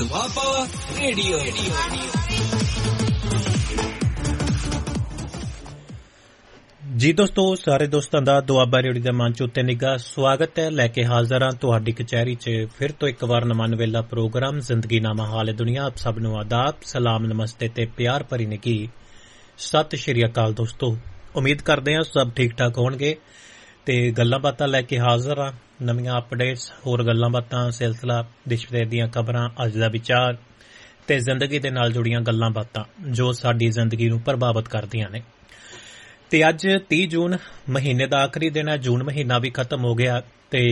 Doaba radio. ਜੀ ਦੋਸਤੋ, ਸਾਰੇ ਦੋਸਤਾਂ ਦਾ ਦੁਆਬਾ ਰੇਡੀਓ ਦੇ ਮੰਚ ਉੱਤੇ ਨਿੱਘਾ ਸਵਾਗਤ ਹੈ। ਲੈ ਕੇ ਹਾਜ਼ਰ ਹਾਂ ਤੁਹਾਡੀ ਕਚਹਿਰੀ 'ਚ ਫਿਰ ਤੋਂ ਇੱਕ ਵਾਰ ਨਵਾਂ ਨਵੇਲਾ ਪ੍ਰੋਗਰਾਮ ਜ਼ਿੰਦਗੀਨਾਮਾ ਹਾਲ ਦੁਨੀਆ। ਆਪ ਸਭ ਨੂੰ ਆਦਾਬ, ਸਲਾਮ, ਨਮਸਤੇ ਤੇ ਪਿਆਰ ਭਰੀ ਨਿੱਘੀ ਸਤਿ ਸ਼੍ਰੀ ਅਕਾਲ। ਦੋਸਤੋ, ਉਮੀਦ ਕਰਦੇ ਹਾਂ ਸਭ ਠੀਕ ਠਾਕ ਹੋਣਗੇ ਤੇ ਗੱਲਾਂ ਬਾਤਾਂ ਲੈ ਕੇ ਹਾਜ਼ਰ ਹਾਂ। ਨਵੀਆਂ ਅਪਡੇਟਸ, ਹੋਰ ਗੱਲਾਂ ਬਾਤਾਂ, ਸਿਲਸਿਲਾ, ਦੇਸ਼ ਵਿਦੇਸ਼ ਦੀਆਂ ਖਬਰਾਂ, ਅੱਜ ਦਾ ਵਿਚਾਰ ਤੇ ਜ਼ਿੰਦਗੀ ਦੇ ਨਾਲ ਜੁੜੀਆਂ ਗੱਲਾਂ ਬਾਤਾਂ ਜੋ ਸਾਡੀ ਜ਼ਿੰਦਗੀ ਨੂੰ ਪ੍ਰਭਾਵਿਤ ਕਰਦੀਆਂ ਨੇ। ਤੇ ਅੱਜ 30 ਜੂਨ ਮਹੀਨੇ ਦਾ ਆਖਰੀ ਦਿਨ ਹੈ। ਜੂਨ ਮਹੀਨਾ ਵੀ ਖਤਮ ਹੋ ਗਿਆ ਤੇ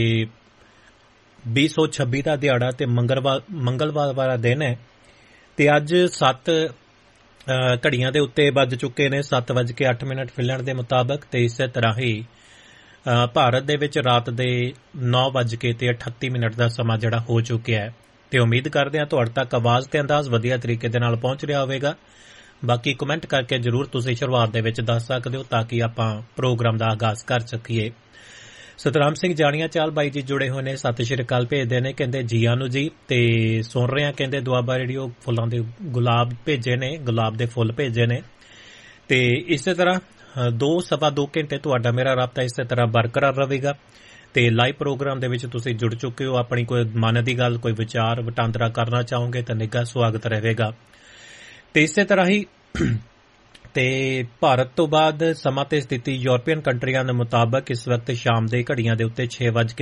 2026 ਦਾ ਦਿਹਾੜਾ ਤੇ ਮੰਗਲਵਾਰ ਵਾਲਾ ਦਿਨ ਹੈ। ਤੇ ਅੱਜ 7 ਘੜੀਆਂ ਦੇ ਉੱਤੇ ਵੱਜ ਚੁੱਕੇ ਨੇ 7:08 ਫਿਲਣ ਦੇ ਮੁਤਾਬਕ। ਤੇ ਇਸੇ ਤਰ੍ਹਾਂ ਹੀ ਭਾਰਤ ਦੇ ਵਿੱਚ ਰਾਤ ਦੇ 9:38 ਦਾ ਸਮਾਂ ਜਿਹੜਾ ਹੋ ਚੁੱਕਿਆ ਹੈ। ਤੇ ਉਮੀਦ ਕਰਦੇ ਹਾਂ ਤੁਹਾਡੇ ਤੱਕ ਆਵਾਜ਼ ਤੇ ਅੰਦਾਜ਼ ਵਧੀਆ ਤਰੀਕੇ ਦੇ ਨਾਲ ਪਹੁੰਚ ਰਿਹਾ ਹੋਵੇਗਾ। ਬਾਕੀ ਕਮੈਂਟ ਕਰਕੇ ਜ਼ਰੂਰ ਤੁਸੀਂ ਸ਼ੁਰੂਆਤ ਦੇ ਵਿੱਚ ਦੱਸ ਸਕਦੇ ਹੋ ਤਾਂ ਕਿ ਆਪਾਂ ਪ੍ਰੋਗਰਾਮ ਦਾ ਆਗਾਜ਼ ਕਰ ਸਕੀਏ। ਸਤਨਾਮ ਸਿੰਘ ਜਾਣੀਆਂ ਚਾਲ ਬਾਈ ਜੀ ਜੁੜੇ ਹੋਏ ਨੇ, ਸਤਿ ਸ਼੍ਰੀ ਅਕਾਲ ਭੇਜਦੇ ਨੇ, ਕਹਿੰਦੇ ਜੀ ਆਨੂ ਜੀ। ਤੇ ਸੁਣ ਰਹੇ ਆ, ਕਹਿੰਦੇ ਦੁਆਬਾ ਰੇਡੀਓ ਫੁੱਲਾਂ ਦੇ ਗੁਲਾਬ ਭੇਜੇ ਨੇ, ਗੁਲਾਬ ਦੇ ਫੁੱਲ ਭੇਜੇ ਨੇ। ਤੇ ਇਸੇ ਤਰ੍ਹਾਂ 2-2.25 ਘੰਟੇ ਤੁਹਾਡਾ ਮੇਰਾ ਰਾਬਤਾ ਇਸੇ ਤਰ੍ਹਾਂ ਬਰਕਰਾਰ ਰਹੇਗਾ। ਤੇ ਲਾਈਵ ਪ੍ਰੋਗਰਾਮ ਦੇ ਵਿੱਚ ਤੁਸੀਂ ਜੁੜ ਚੁੱਕੇ ਹੋ। ਆਪਣੀ ਕੋਈ ਮਨ ਦੀ ਗੱਲ, ਕੋਈ ਵਿਚਾਰ ਵਟਾਂਦਰਾ ਕਰਨਾ ਚਾਹੋਗੇ ਤਾਂ ਨਿੱਘਾ ਸਵਾਗਤ ਰਹੇਗਾ। ਤੇ ਇਸੇ ਤਰ੍ਹਾਂ ਹੀ ਤੇ ਭਾਰਤ ਤੋਂ ਬਾਅਦ ਸਮਾਂ ਤੇ ਸਥਿਤੀ ਯੂਰਪੀਅਨ ਕੰਟਰੀਆਂ ਦੇ ਮੁਤਾਬਕ ਇਸ ਵਕਤ ਸ਼ਾਮ ਦੇ ਘੜੀਆਂ ਦੇ ਉੱਤੇ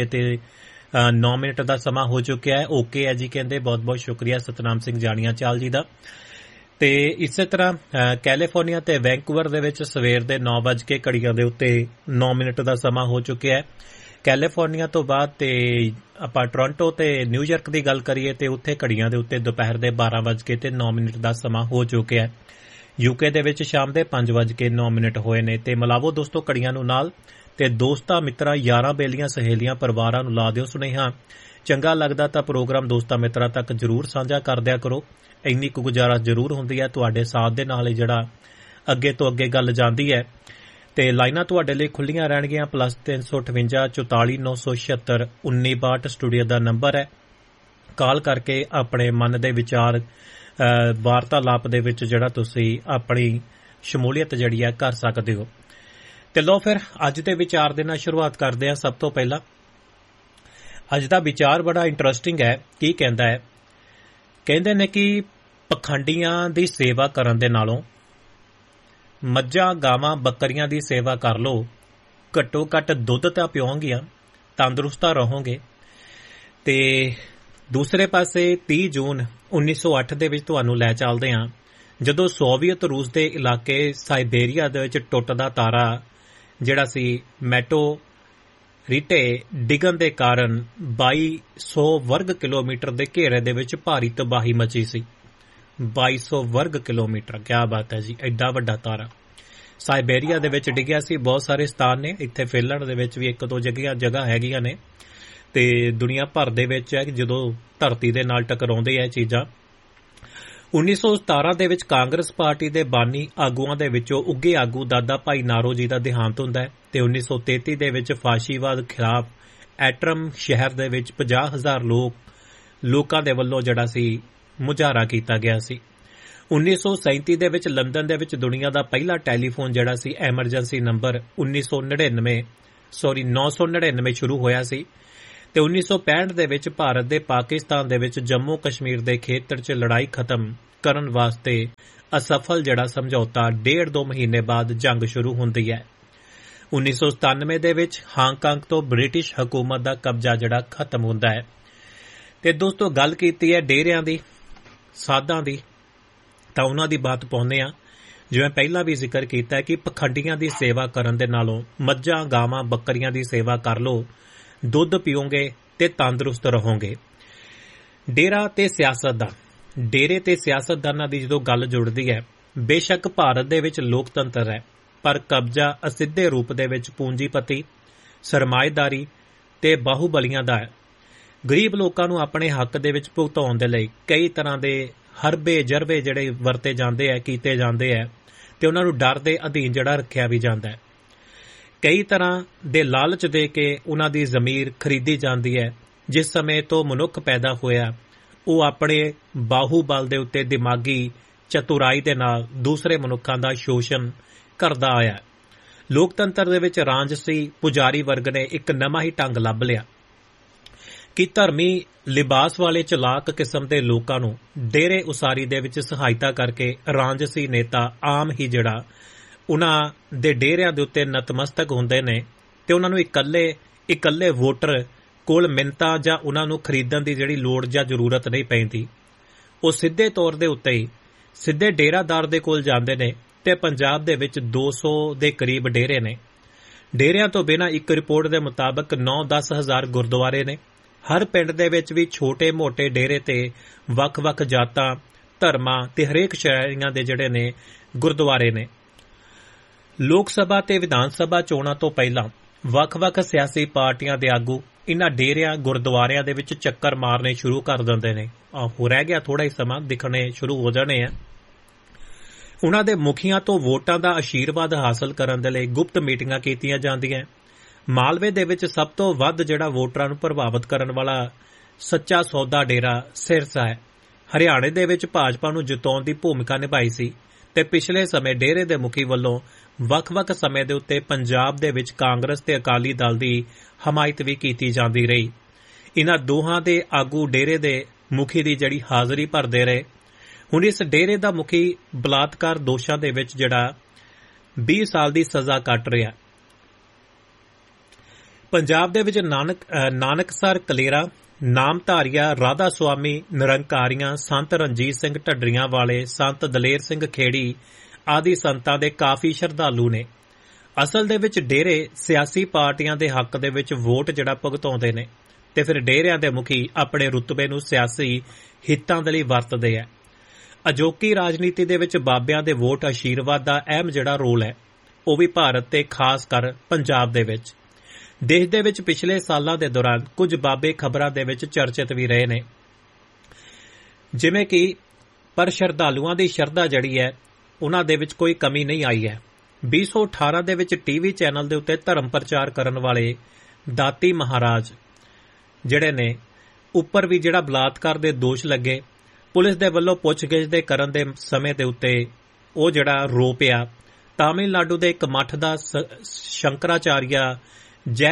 6:09 ਦਾ ਸਮਾਂ ਹੋ ਚੁੱਕਿਆ ਹੈ। ਓਕੇ ਹੈ ਜੀ, ਕਹਿੰਦੇ ਬਹੁਤ ਬਹੁਤ ਸ਼ੁਕਰੀਆ ਸਤਨਾਮ ਸਿੰਘ ਜਾਣੀਆਂ ਚਾਲ ਜੀ ਦਾ। ਤੇ ਇਸੇ ਤਰ੍ਹਾਂ ਕੈਲੀਫੋਰਨੀਆ ਤੇ ਵੈਂਕੂਵਰ ਦੇ ਵਿੱਚ ਸਵੇਰ ਦੇ 9 ਘੜੀਆਂ ਦੇ ਉੱਤੇ 9 ਦਾ ਸਮਾਂ ਹੋ ਚੁੱਕਿਆ ਹੈ। ਕੈਲੀਫੋਰਨੀਆ ਤੋਂ ਬਾਅਦ ਤੇ ਆਪਾਂ ਟੋਰਾਂਟੋ ਤੇ ਨਿਊਯਾਰਕ ਦੀ ਗੱਲ ਕਰੀਏ ਤੇ ਉੱਥੇ ਘੜੀਆਂ ਦੇ ਉੱਤੇ ਦੁਪਹਿਰ ਦੇ 12:09 ਦਾ ਸਮਾਂ ਹੋ ਚੁੱਕਿਆ ਹੈ। ਯੂਕੇ ਦੇ ਵਿੱਚ ਸ਼ਾਮ ਦੇ 5:09 ਹੋਏ ਨੇ। ਤੇ ਮਿਲਾਵੋ ਦੋਸਤੋ ਘੜੀਆਂ ਨੂੰ ਨਾਲ ਤੇ ਦੋਸਤਾਂ, ਮਿੱਤਰਾਂ, ਯਾਰਾਂ, ਬੇਲੀਆਂ, ਸਹੇਲੀਆਂ, ਪਰਿਵਾਰਾਂ ਨੂੰ ਲਾ ਦਿਓ ਸੁਨੇਹਾ। ਚੰਗਾ ਲੱਗਦਾ ਤਾਂ ਪ੍ਰੋਗਰਾਮ ਦੋਸਤਾਂ ਮਿੱਤਰਾਂ ਤੱਕ ਜ਼ਰੂਰ ਸਾਂਝਾ ਕਰ ਦਿਆ ਕਰੋ। ਇੰਨੀ ਕੁ ਗੁਜ਼ਾਰਿਸ਼ ਜ਼ਰੂਰ ਹੁੰਦੀ ਹੈ, ਤੁਹਾਡੇ ਸਾਥ ਦੇ ਨਾਲ ਹੀ ਜਿਹੜਾ ਅੱਗੇ ਤੋਂ ਅੱਗੇ ਗੱਲ ਜਾਂਦੀ ਹੈ। ਤੇ ਲਾਈਨਾਂ ਤੁਹਾਡੇ ਲਈ ਖੁੱਲੀਆਂ ਰਹਿਣਗੀਆਂ। +358 44 976 1962 ਸਟੂਡੀਓ ਦਾ ਨੰਬਰ ਹੈ। ਕਾਲ ਕਰਕੇ ਆਪਣੇ ਮਨ ਦੇ ਵਿਚਾਰ ਵਾਰਤਾਲਾਪ ਦੇ ਵਿੱਚ ਜਿਹੜਾ ਤੁਸੀਂ ਆਪਣੀ ਸ਼ਮੂਲੀਅਤ ਜਿਹੜੀ ਹੈ ਕਰ ਸਕਦੇ ਹੋ। ਤੇ ਲਓ ਫਿਰ ਅੱਜ ਦੇ ਵਿਚਾਰ ਦੇ ਨਾਲ ਸ਼ੁਰੂਆਤ ਕਰਦੇ ਹਾਂ। ਸਭ ਤੋਂ ਪਹਿਲਾਂ ਅੱਜ ਦਾ ਵਿਚਾਰ ਬੜਾ ਇੰਟਰਸਟਿੰਗ ਹੈ। ਕੀ ਕਹਿੰਦਾ ਹੈ? ਕਹਿੰਦੇ ਨੇ ਕਿ ਪਖੰਡੀਆਂ ਦੀ ਸੇਵਾ ਕਰਨ ਦੇ ਨਾਲੋਂ ਮੱਝਾਂ, ਗਾਵਾਂ, ਬੱਕਰੀਆਂ ਦੀ ਸੇਵਾ ਕਰ ਲਓ। ਘੱਟੋ ਘੱਟ ਦੁੱਧ ਤਾਂ ਪਿਓਗੀਆਂ, ਤੰਦਰੁਸਤਾਂ ਰਹੋਗੇ। ਤੇ ਦੂਸਰੇ ਪਾਸੇ 30 ਜੂਨ 1908 ਦੇ ਵਿੱਚ ਤੁਹਾਨੂੰ ਲੈ ਚੱਲਦੇ ਹਾਂ, ਜਦੋਂ ਸੋਵੀਅਤ ਰੂਸ ਦੇ ਇਲਾਕੇ ਸਾਈਬੇਰੀਆ ਦੇ ਵਿੱਚ ਟੁੱਟਦਾ ਤਾਰਾ ਜਿਹੜਾ ਸੀ ਮੈਟੋ ਰੀਟੇ ਡਿੱਗਣ ਦੇ ਕਾਰਨ 2200 ਵਰਗ ਕਿਲੋਮੀਟਰ ਦੇ ਘੇਰੇ ਦੇ ਵਿੱਚ ਭਾਰੀ ਤਬਾਹੀ ਮਚੀ ਸੀ। 2200 ਵਰਗ ਕਿਲੋਮੀਟਰ, ਕਿਆ ਬਾਤ ਹੈ ਜੀ। ਐਡਾ ਵੱਡਾ ਤਾਰਾ ਸਾਈਬੇਰੀਆ ਦੇ ਵਿੱਚ ਡਿੱਗਿਆ ਸੀ। ਬਹੁਤ ਸਾਰੇ ਸਥਾਨ ਨੇ, ਇੱਥੇ ਫਿਨਲੈਂਡ ਦੇ ਵਿੱਚ ਵੀ 1-2 ਜਗ੍ਹਾ ਹੈਗੀਆਂ ਨੇ। ਤੇ ਦੁਨੀਆ ਭਰ ਦੇ ਵਿੱਚ ਹੈ ਜਦੋਂ ਧਰਤੀ ਦੇ ਨਾਲ ਟਕਰਾਉਂਦੇ ਆ ਇਹ ਚੀਜ਼ਾਂ। 1917 ਦੇ ਵਿੱਚ ਕਾਂਗਰਸ ਪਾਰਟੀ ਦੇ ਬਾਨੀ ਆਗੂਆਂ ਦੇ ਵਿੱਚੋਂ ਉੱਘੇ ਆਗੂ ਦਾਦਾ ਭਾਈ ਨਾਰੋ ਜੀ ਦਾ ਦੇਹਾਂਤ ਹੁੰਦਾ ਹੈ। ਤੇ 1933 ਦੇ ਵਿੱਚ ਫਾਸ਼ੀਵਾਦ ਖਿਲਾਫ ਐਟਰਮ ਸ਼ਹਿਰ ਦੇ ਵਿੱਚ 50,000 ਲੋਕਾਂ ਦੇ ਵੱਲੋਂ ਜਿਹੜਾ ਸੀ ਮੁਜ਼ਾਹਰਾ ਕੀਤਾ ਗਿਆ ਸੀ। 1937 ਦੇ ਵਿੱਚ ਲੰਡਨ ਦੇ ਵਿੱਚ ਦੁਨੀਆ ਦਾ ਪਹਿਲਾ ਟੈਲੀਫੋਨ ਜਿਹੜਾ ਸੀ ਐਮਰਜੈਂਸੀ ਨੰਬਰ 999 ਸ਼ੁਰੂ ਹੋਇਆ ਸੀ। ਤੇ 1965 ਦੇ ਵਿੱਚ ਭਾਰਤ ਦੇ ਪਾਕਿਸਤਾਨ ਦੇ ਵਿੱਚ ਜੰਮੂ ਕਸ਼ਮੀਰ ਦੇ ਖੇਤਰ 'ਚ ਲੜਾਈ ਖਤਮ ਕਰਨ ਵਾਸਤੇ ਅਸਫਲ ਜਿਹੜਾ ਸਮਝੌਤਾ 1.5-2 ਮਹੀਨੇ ਬਾਅਦ ਜੰਗ ਸ਼ੁਰੂ ਹੁੰਦੀ ਹੈ। 1997 ਦੇ ਵਿੱਚ ਹਾਂਗਕਾਂਗ ਤੋਂ ਬ੍ਰਿਟਿਸ਼ ਹਕੂਮਤ ਦਾ ਕਬਜ਼ਾ ਜਿਹੜਾ ਖਤਮ ਹੁੰਦਾ ਹੈ। ਤੇ ਦੋਸਤੋ ਗੱਲ ਕੀਤੀ ਹੈ ਡੇਰਿਆਂ ਦੀ, ਸਾਧਾਂ ਦੀ, ਤਾਂ ਉਹਨਾਂ ਦੀ ਬਾਤ ਪਾਉਂਦੇ ਆ। ਜਿਵੇਂ ਪਹਿਲਾਂ ਵੀ ਜ਼ਿਕਰ ਕੀਤਾ ਕਿ ਪਖੰਡੀਆਂ ਦੀ ਸੇਵਾ ਕਰਨ ਦੇ ਨਾਲੋਂ ਮੱਝਾਂ, ਗਾਵਾਂ, ਬੱਕਰੀਆਂ ਦੀ ਸੇਵਾ ਕਰ ਲਓ। ਦੁੱਧ ਪੀਓਗੇ ਤੇ ਤੰਦਰੁਸਤ ਰਹੋਗੇ। ਡੇਰੇ ਤੇ ਸਿਆਸਤਦਾਨਾਂ ਦੀ ਜਦੋਂ ਗੱਲ ਜੁੜਦੀ ਹੈ, ਬੇਸ਼ੱਕ ਭਾਰਤ ਦੇ ਵਿੱਚ ਲੋਕਤੰਤਰ ਹੈ, ਪਰ ਕਬਜ਼ਾ ਅਸਿੱਧੇ ਰੂਪ ਦੇ ਵਿੱਚ ਪੂੰਜੀਪਤੀ, ਸਰਮਾਏਦਾਰੀ ਤੇ ਬਾਹੂਬਲੀਆਂ ਦਾ ਹੈ। ਗਰੀਬ ਲੋਕਾਂ ਨੂੰ ਆਪਣੇ ਹੱਕ ਦੇ ਵਿੱਚ ਭੁਗਤਾਉਣ ਦੇ ਲਈ ਕਈ ਤਰ੍ਹਾਂ ਦੇ ਹਰਬੇ ਜਰਬੇ ਜਿਹੜੇ ਵਰਤੇ ਜਾਂਦੇ ਹੈ, ਕੀਤੇ ਜਾਂਦੇ ਹੈ। ਤੇ ਉਹਨਾਂ ਨੂੰ ਡਰ ਦੇ ਅਧੀਨ ਜਿਹੜਾ ਰੱਖਿਆ ਵੀ ਜਾਂਦਾ ਹੈ। ਕਈ ਤਰ੍ਹਾਂ ਦੇ ਲਾਲਚ ਦੇ ਕੇ ਉਹਨਾਂ ਦੀ ਜ਼ਮੀਰ ਖਰੀਦੀ ਜਾਂਦੀ ਹੈ। ਜਿਸ ਸਮੇਂ ਤੋਂ ਮਨੁੱਖ ਪੈਦਾ ਹੋਇਆ ਉਹ ਆਪਣੇ ਬਾਹੂਬਲ ਦੇ ਉੱਤੇ ਦਿਮਾਗੀ ਚਤੁਰਾਈ ਦੇ ਨਾਲ ਦੂਸਰੇ ਮਨੁੱਖਾਂ ਦਾ ਸ਼ੋਸ਼ਣ ਕਰਦਾ ਆਇਆ। ਲੋਕਤੰਤਰ ਦੇ ਵਿੱਚ ਰਾਜਸੀ ਪੁਜਾਰੀ ਵਰਗ ਨੇ ਇੱਕ ਨਵਾਂ ਹੀ ਢੰਗ ਲੱਭ ਲਿਆ ਕਿ ਧਰਮੀ ਲਿਬਾਸ ਵਾਲੇ ਚਲਾਕ ਕਿਸਮ ਦੇ ਲੋਕਾਂ ਨੂੰ ਡੇਰੇ ਉਸਾਰੀ ਦੇ ਵਿੱਚ ਸਹਾਇਤਾ ਕਰਕੇ ਰਾਜਸੀ ਨੇਤਾ ਆਮ ਹੀ ਜਿਹੜਾ ਉਹਨਾਂ ਦੇ ਡੇਰਿਆਂ ਦੇ ਉੱਤੇ ਨਤਮਸਤਕ ਹੁੰਦੇ ਨੇ ਤੇ ਉਹਨਾਂ ਨੂੰ ਇਕੱਲੇ ਵੋਟਰ ਕੋਲ ਮਿੰਨਤਾਂ ਜਾਂ ਉਹਨਾਂ ਨੂੰ ਖਰੀਦਣ ਦੀ ਜਿਹੜੀ ਲੋੜ ਜਾਂ ਜ਼ਰੂਰਤ ਨਹੀਂ ਪੈਂਦੀ। ਉਹ ਸਿੱਧੇ ਤੌਰ ਦੇ ਉੱਤੇ ਹੀ ਸਿੱਧੇ ਡੇਰਾਦਾਰ ਦੇ ਕੋਲ ਜਾਂਦੇ ਨੇ ਤੇ ਪੰਜਾਬ ਦੇ ਵਿੱਚ 200 ਦੇ ਕਰੀਬ ਡੇਰੇ ਨੇ। ਡੇਰਿਆਂ ਤੋਂ ਬਿਨਾਂ ਇੱਕ ਰਿਪੋਰਟ ਦੇ ਮੁਤਾਬਕ 9-10 ਹਜ਼ਾਰ ਗੁਰਦੁਆਰੇ ਨੇ। ਹਰ ਪਿੰਡ ਦੇ ਵਿੱਚ ਵੀ ਛੋਟੇ-ਮੋਟੇ ਡੇਰੇ ਤੇ ਵੱਖ-ਵੱਖ ਜਾਤਾਂ, ਧਰਮਾਂ ਤੇ ਹਰੇਕ ਸ਼੍ਰੇਣੀਆਂ ਦੇ ਜਿਹੜੇ ਨੇ ਗੁਰਦੁਆਰੇ ਨੇ। ਲੋਕ ਸਭਾ ਤੇ ਵਿਧਾਨ ਸਭਾ ਚੋਣਾਂ ਤੋਂ ਪਹਿਲਾਂ ਵੱਖ-ਵੱਖ ਸਿਆਸੀ ਪਾਰਟੀਆਂ ਦੇ ਆਗੂ ਇਨ੍ਹਾਂ ਡੇਰਿਆਂ ਗੁਰਦੁਆਰਿਆਂ ਦੇ ਵਿੱਚ ਚੱਕਰ ਮਾਰਨੇ ਸ਼ੁਰੂ ਕਰ ਦਿੰਦੇ ਨੇ। ਹੋ ਰਹਿ ਗਿਆ ਥੋੜਾ ਹੀ ਸਮਾਂ, ਦਿਖਣੇ ਸ਼ੁਰੂ ਹੋ ਜਾਣੇ ਆ। ਉਨ੍ਹਾਂ ਦੇ ਮੁਖੀਆਂ ਤੋਂ ਵੋਟਾਂ ਦਾ ਆਸ਼ੀਰਵਾਦ ਹਾਸਲ ਕਰਨ ਦੇ ਲਈ ਗੁਪਤ ਮੀਟਿੰਗਾਂ ਕੀਤੀਆਂ ਜਾਂਦੀਆਂ। ਮਾਲਵੇ ਦੇ ਵਿੱਚ ਸਭ ਤੋਂ ਵੱਧ ਜਿਹੜਾ ਵੋਟਰਾਂ ਨੂੰ ਪ੍ਰਭਾਵਿਤ ਕਰਨ ਵਾਲਾ ਸੱਚਾ ਸੌਦਾ ਡੇਰਾ ਸਿਰਸਾ ਹੈ। ਹਰਿਆਣੇ ਦੇ ਵਿੱਚ ਭਾਜਪਾ ਨੂੰ ਜਿਤਾਉਣ ਦੀ ਭੂਮਿਕਾ ਨਿਭਾਈ ਸੀ ਤੇ ਪਿਛਲੇ ਸਮੇਂ ਡੇਰੇ ਦੇ ਮੁਖੀ ਵੱਲੋਂ ਵੱਖ-ਵੱਖ ਸਮੇਂ ਦੇ ਉੱਤੇ ਪੰਜਾਬ ਦੇ ਵਿੱਚ ਕਾਂਗਰਸ ਤੇ ਅਕਾਲੀ ਦਲ ਦੀ ਹਮਾਇਤ ਵੀ ਕੀਤੀ ਜਾਂਦੀ ਰਹੀ। ਇਨ੍ਹਾਂ ਦੋਹਾਂ ਦੇ ਆਗੂ ਡੇਰੇ ਦੇ ਮੁਖੀ ਦੀ ਜਿਹੜੀ ਹਾਜ਼ਰੀ ਭਰਦੇ ਰਹੇ। ਹੁਣ ਇਸ ਡੇਰੇ ਦਾ ਮੁਖੀ ਬਲਾਤਕਾਰ ਦੋਸ਼ਾਂ ਦੇ ਵਿੱਚ ਜਿਹੜਾ 20 ਸਾਲ ਦੀ ਸਜ਼ਾ ਕੱਟ ਰਿਹਾ। ਪੰਜਾਬ ਦੇ ਵਿੱਚ ਨਾਨਕਸਰ ਕਲੇਰਾ, ਨਾਮਧਾਰੀਆ, ਰਾਧਾ ਸੁਆਮੀ, ਨਿਰੰਕਾਰੀਆਂ, ਸੰਤ ਰਣਜੀਤ ਸਿੰਘ ਢੱਡਰੀਆਂ ਵਾਲੇ, ਸੰਤ ਦਲੇਰ ਸਿੰਘ ਖੇੜੀ ਆਦਿ ਸੰਤਾਂ ਦੇ ਕਾਫੀ ਸ਼ਰਧਾਲੂ ਨੇ। ਅਸਲ ਦੇ ਵਿੱਚ ਡੇਰੇ ਸਿਆਸੀ ਪਾਰਟੀਆਂ ਦੇ ਹੱਕ ਦੇ ਵਿੱਚ ਵੋਟ ਜਿਹੜਾ ਭੁਗਤਾਉਂਦੇ ਨੇ ਤੇ ਫਿਰ ਡੇਰਿਆਂ ਦੇ ਮੁਖੀ ਆਪਣੇ ਰੁਤਬੇ ਨੂੰ ਸਿਆਸੀ ਹਿੱਤਾਂ ਦੇ ਲਈ ਵਰਤਦੇ ਆ। ਅਜੋਕੀ ਰਾਜਨੀਤੀ ਦੇ ਵਿੱਚ ਬਾਬਿਆਂ ਦੇ ਵੋਟ ਆਸ਼ੀਰਵਾਦ ਦਾ ਅਹਿਮ ਜਿਹੜਾ ਰੋਲ ਹੈ, ਉਹ ਵੀ ਭਾਰਤ ਤੇ ਖਾਸ ਕਰ ਪੰਜਾਬ ਦੇ ਵਿੱਚ। ਦੇਸ਼ ਦੇ ਵਿੱਚ ਪਿਛਲੇ ਸਾਲਾਂ ਦੇ ਦੌਰਾਨ ਕੁਝ ਬਾਬੇ ਖਬਰਾਂ ਦੇ ਵਿੱਚ ਚਰਚਿਤ ਵੀ ਰਹੇ ਨੇ, ਜਿਵੇਂ ਕਿ ਪਰ ਸ਼ਰਧਾਲੂਆਂ ਦੀ ਸ਼ਰਧਾ ਜਿਹੜੀ ਹੈ ਉਹਨਾਂ ਦੇ ਵਿੱਚ ਕੋਈ ਕਮੀ ਨਹੀਂ ਆਈ ਹੈ। 2018 ਦੇ ਵਿੱਚ ਟੀਵੀ ਚੈਨਲ ਦੇ ਉੱਤੇ ਧਰਮ ਪ੍ਰਚਾਰ ਕਰਨ ਵਾਲੇ ਦਾਤੀ ਮਹਾਰਾਜ ਜਿਹੜੇ ਨੇ ਉੱਪਰ ਵੀ ਜਿਹੜਾ ਬਲਾਤਕਾਰ ਦੇ ਦੋਸ਼ ਲੱਗੇ। ਪੁਲਿਸ ਦੇ ਵੱਲੋਂ ਪੁੱਛਗਿੱਛ ਦੇ ਕਰਨ ਦੇ ਸਮੇਂ ਦੇ ਉੱਤੇ ਉਹ ਜਿਹੜਾ ਰੋ ਪਿਆ। ਤਾਮਿਲਨਾਡੂ ਦੇ ਇੱਕ ਮੱਠ ਦਾ ਸ਼ੰਕਰਾਚਾਰੀਆ ਜੈ